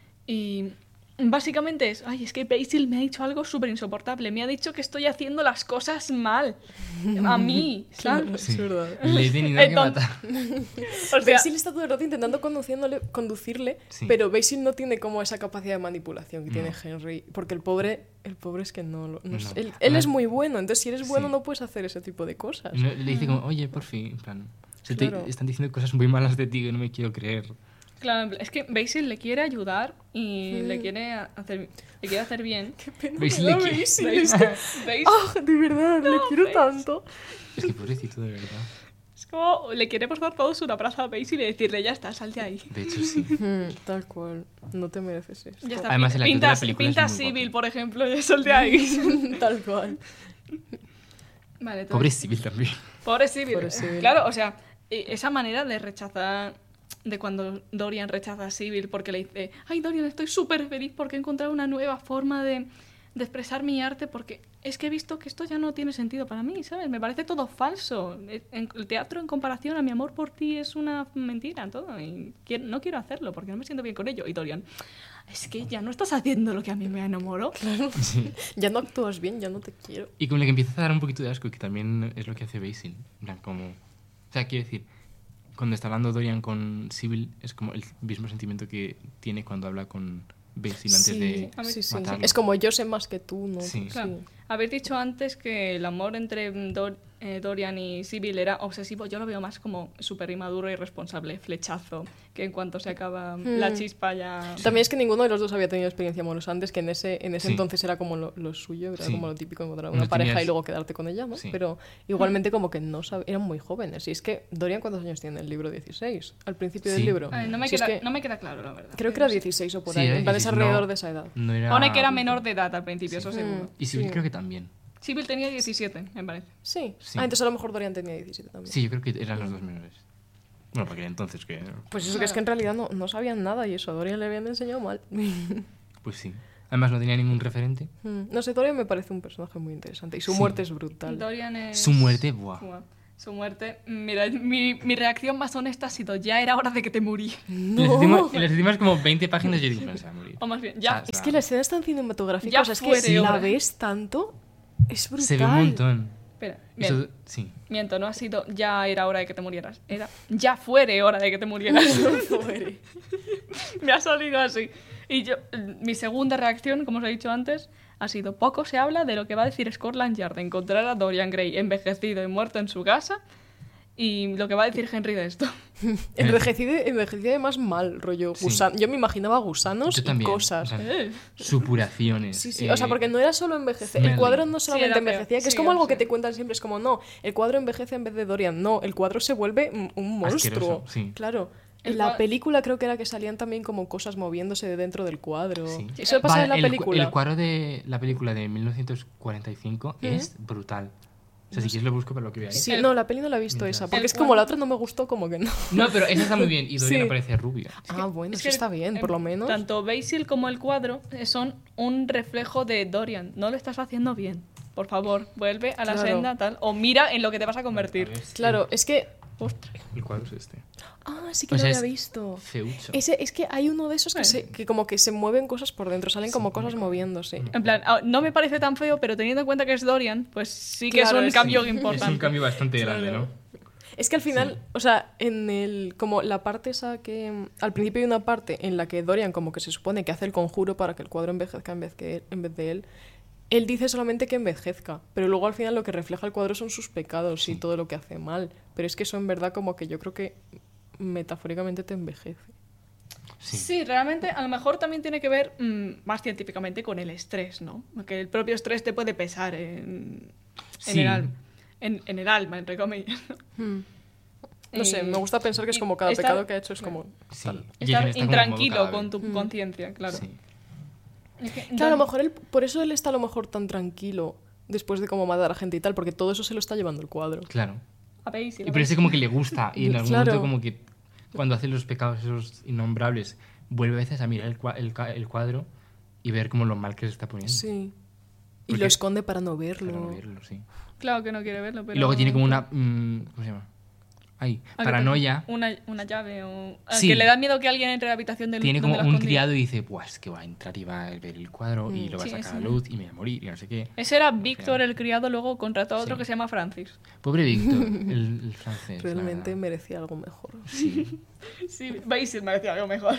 Y básicamente es, ay, es que Basil me ha dicho algo súper insoportable, me ha dicho que estoy haciendo las cosas mal, a mí, ¿sabes? Claro, Sí. es verdad. Le he tenido que Entonces- matar. O sea, Basil está todo el rato intentando conduciéndole, conducirle, Sí. pero Basil no tiene como esa capacidad de manipulación que No. tiene Henry. Porque el pobre, el pobre es que no lo. no No. sé. Él, él Además- es muy bueno, entonces si eres bueno Sí. no puedes hacer ese tipo de cosas. Y no- le dice como, oye, por fin, en plan... Se te- Claro. están diciendo cosas muy malas de ti que no me quiero creer. claro, en plan, es que Basil le quiere ayudar y Mm. le quiere hacer, le quiere hacer bien. Qué pena Basil me da le quiere- Basil, es que- Basil- ¡Ah, de verdad! le quiero ¿ves? tanto. Es que pobrecito, de verdad. Es como le quiere pasar todos una plaza a Basil y decirle, ya está, salte ahí. De hecho, sí. Mm, tal cual. No te mereces eso. Ya está. Además, el actor de la pinta, película pinta es muy Sybil, guapo. por ejemplo, ya salte ahí. tal cual. Vale, entonces- Pobre Sybil también. Pobre Sybil. Pobre Sybil. Claro, o sea, e- esa manera de rechazar, de cuando Dorian rechaza a Sybil porque le dice, ay Dorian, estoy súper feliz porque he encontrado una nueva forma de, de expresar mi arte porque es que he visto que esto ya no tiene sentido para mí, ¿sabes? Me parece todo falso. E- en- el teatro en comparación a mi amor por ti es una mentira, todo. Y quiero- no quiero hacerlo porque no me siento bien con ello. Y Dorian, es que ya no estás haciendo lo que a mí me enamoró. Sí. Ya no actúas bien, ya no te quiero. Y como le que empieza a dar un poquito de asco, que también es lo que hace Basil. En plan, como... O sea, quiero decir, cuando está hablando Dorian con Sybil, es como el mismo sentimiento que tiene cuando habla con Basil antes Sí, de A ver, sí, sí. matarlo. Es como yo sé más que tú, ¿no? Sí. Claro. Habéis dicho antes que el amor entre Dor eh, Dorian y Sybil era obsesivo, yo lo veo más como súper inmaduro y irresponsable, flechazo, que en cuanto se acaba Hmm. la chispa ya... También es que ninguno de los dos había tenido experiencia amorosa antes, que en ese, en ese Sí. entonces era como lo, lo suyo, era Sí. como lo típico encontrar una No pareja tenías- y luego quedarte con ella, ¿no? Sí. Pero igualmente como que no sabían, eran muy jóvenes. Y es que Dorian, ¿cuántos años tiene en el libro? dieciséis, al principio del Sí. libro. Ay, no, me Si es queda, que no me queda claro, la verdad. creo que era dieciséis o por Sí, ahí, era en plan es dieciséis, alrededor no. de esa edad. No era... Pone que era menor de edad al principio, eso seguro. Y Sybil Sí. creo que también. Sybil tenía diecisiete, me parece. Sí. Sí. Ah, entonces a lo mejor Dorian tenía diecisiete también. Sí, yo creo que eran los dos menores. Bueno, porque entonces que... Pues eso que es que en realidad no, no sabían nada y eso a Dorian le habían enseñado mal. Pues sí. Además no tenía ningún referente. Mm, no sé, Dorian me parece un personaje muy interesante y su Sí. muerte es brutal. Dorian es... Su muerte, buah. Buah. Su muerte... Mira, mi, mi reacción más honesta ha sido, ya era hora de que te morí. En las últimas- en las últimas como veinte páginas yo dije, no se va a morir. O más bien, ya... O sea, Es que la escena es tan cinematográfica, Ya o sea, es que fuere si la hora. ves tanto, es brutal. se ve un montón. Espera, Eso, bien, sí. miento, no ha sido ya era hora de que te murieras. Era ya fuere hora de que te murieras. Fuere. Me ha salido así. Y yo, mi segunda reacción, como os he dicho antes, ha sido poco se habla de lo que va a decir Scotland Yard de encontrar a Dorian Gray envejecido y muerto en su casa y lo que va a decir Henry de esto. Envejecido, envejecido además mal, rollo. Sí. gusan- Yo me imaginaba gusanos Yo y también. cosas. O sea, Eh. supuraciones. Sí, sí, eh, o sea, porque no era solo envejecer. El smelly. cuadro no Sí, solamente era peor. envejecía, que es Sí, como algo o que sea. te cuentan siempre. Es como, no, el cuadro envejece en vez de Dorian. No, el cuadro se vuelve un- un monstruo. Asqueroso, sí. Claro. El En la cua- película creo que era que salían también como cosas moviéndose de dentro del cuadro. Sí. Eso pasa Vale, en la el, cu- película. El cuadro de la película de mil novecientos cuarenta y cinco es brutal. O sea, si quieres lo busco para lo que veáis. Sí, El- no, la peli no la he visto Mientras- esa, porque El es como cuadro- la otra no me gustó, como que no. No, pero esa está muy bien. Y Dorian Sí. aparece rubio. Ah, bueno, Es eso que, está bien, por eh, lo menos. Tanto Basil como el cuadro eh, son un reflejo de Dorian. No lo estás haciendo bien. Por favor, vuelve a la Claro. senda tal. O mira en lo que te vas a convertir. A ver, Claro, es que... Ostras. El cuadro es este. Ah, sí que O lo sea, había es visto. Feucho. Ese, es que hay uno de esos que, Bueno. se, que como que se mueven cosas por dentro, salen como cosas moviéndose. En plan, ah, no me parece tan feo, pero teniendo en cuenta que es Dorian, pues sí que Claro, es un es- cambio Es importante. un cambio bastante grande, Claro. ¿no? Es que al final, o sea, en el como la parte esa que mm, al principio hay una parte en la que Dorian como que se supone que hace el conjuro para que el cuadro envejezca en vez que él- en vez de él. Él dice solamente que envejezca, pero luego al final lo que refleja el cuadro son sus pecados y todo lo que hace mal. Pero es que eso en verdad como que yo creo que metafóricamente te envejece. Sí. Sí, realmente a lo mejor también tiene que ver mm, más científicamente con el estrés, ¿no? Que el propio estrés te puede pesar en, en, Sí. el, alma, en, en el alma, entre comillas. No sé, Eh, me gusta pensar que es y como cada estar- pecado que ha hecho es como... Sí. tal. Y Estar Jason está como en modo intranquilo cadáver. con tu conciencia, claro. Sí. Es que Claro, a lo Dor- mejor él, por eso él está a lo mejor tan tranquilo después de como matar a gente y tal, porque todo eso se lo está llevando el cuadro. Claro. a Basil, Y a parece como que le gusta. Y en algún Claro. momento como que cuando hace los pecados esos innombrables, vuelve a veces a mirar el, cua- el, ca- el cuadro y ver como lo mal que se está poniendo. Sí. Y Porque- lo esconde para no verlo. Para no verlo, sí. Claro que no quiere verlo, pero... Y luego tiene como una... mm, ¿Cómo se llama? Ay, Ah, que paranoia. tiene Una, una llave o... a Sí. que le da miedo que alguien entre a la habitación del Tiene donde como la un escondía. criado y dice, pues es que va a entrar y va a ver el cuadro y lo va a Sí, sacar a ese- la luz y me voy a morir y no sé qué. Ese era Al Víctor, final. el criado, luego contrató a otro Sí. que se llama Francis. Pobre Víctor, el, el francés. Realmente nada. merecía algo mejor. Sí. Sí, Basil me decía algo mejor.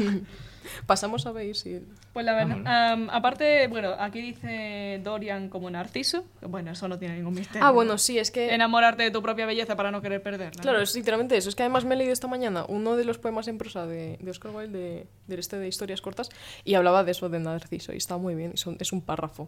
Pasamos a Basil. Pues la verdad, Vámonos. am, aparte, bueno, aquí dice Dorian como Narciso. Bueno, eso no tiene ningún misterio. Ah, bueno, sí, es que... Enamorarte de tu propia belleza para no querer perderla. Claro, ¿no? es literalmente eso. Es que además me he leído esta mañana uno de los poemas en prosa de, de Oscar Wilde, de, del este de historias cortas, y hablaba de eso, de Narciso, y está muy bien. y son- es un párrafo.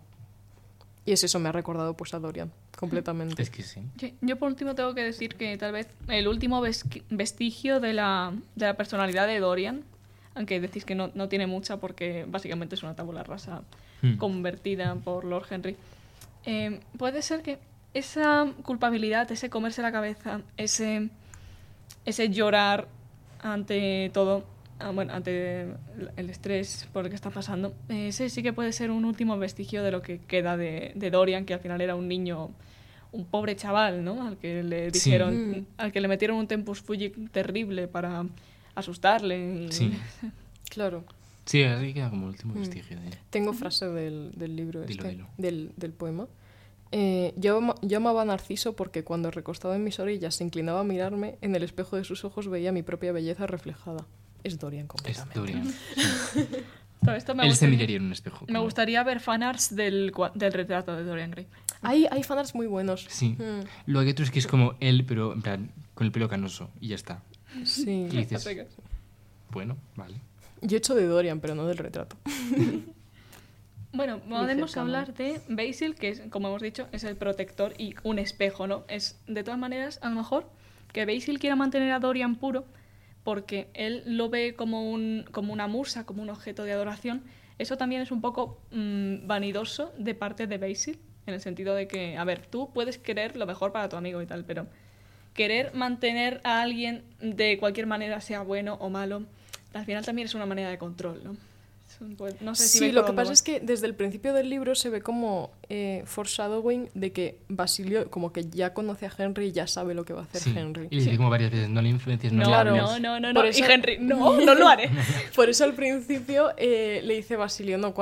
Y es eso, me ha recordado pues a Dorian, completamente. Es que sí. Sí, yo por último tengo que decir que tal vez el último vesqui- vestigio de la, de la personalidad de Dorian, aunque decís que no, no tiene mucha porque básicamente es una tabula rasa Hmm. convertida por Lord Henry, eh, puede ser que esa culpabilidad, ese comerse la cabeza, ese, ese llorar ante todo, ah, bueno, ante el estrés por el que está pasando, eh, ese sí que puede ser un último vestigio de lo que queda de, de Dorian, que al final era un niño, un pobre chaval, ¿no? Al que le Sí. dijeron, Mm. al que le metieron un tempus fugit terrible para asustarle. y- Sí. Claro. Sí, así queda como el último vestigio de... Tengo frase del, del libro Dilo, este, dilo. Del, del poema. Eh, yo, ama- yo amaba a Narciso porque cuando recostado en mis orillas se inclinaba a mirarme, en el espejo de sus ojos veía mi propia belleza reflejada. Es Dorian Es completamente. Dorian. Todo esto me Él se gustaría- miraría en un espejo. Me como- gustaría ver fanarts del, cua- del retrato de Dorian Gray. Hay, hay fanarts muy buenos. Sí. Mm, Luego hay otros que es como él, pero en plan, con el pelo canoso y ya está. sí. Y dices, bueno, vale. Yo he hecho de Dorian, pero no del retrato. Bueno, podemos cercano. hablar de Basil, que es, como hemos dicho, es el protector y un espejo, ¿no? Es, de todas maneras, a lo mejor, que Basil quiera mantener a Dorian puro porque él lo ve como, un, como una musa, como un objeto de adoración. Eso también es un poco mmm, vanidoso de parte de Basil, en el sentido de que, a ver, tú puedes querer lo mejor para tu amigo y tal, pero querer mantener a alguien de cualquier manera, sea bueno o malo, al final también es una manera de control, ¿no? Pues, no sé si Sí, veis lo por que dónde pasa voy. es que desde el principio del libro se ve como eh, foreshadowing de que Basilio como que ya conoce a Henry y ya sabe lo que va a hacer Sí. Henry. Y le dice como varias veces, no le influencies, no, No, le Claro. hables. no, no, no, Por no. eso- Y Henry, no, no lo haré. Por eso al principio eh, le dice Basilio, no,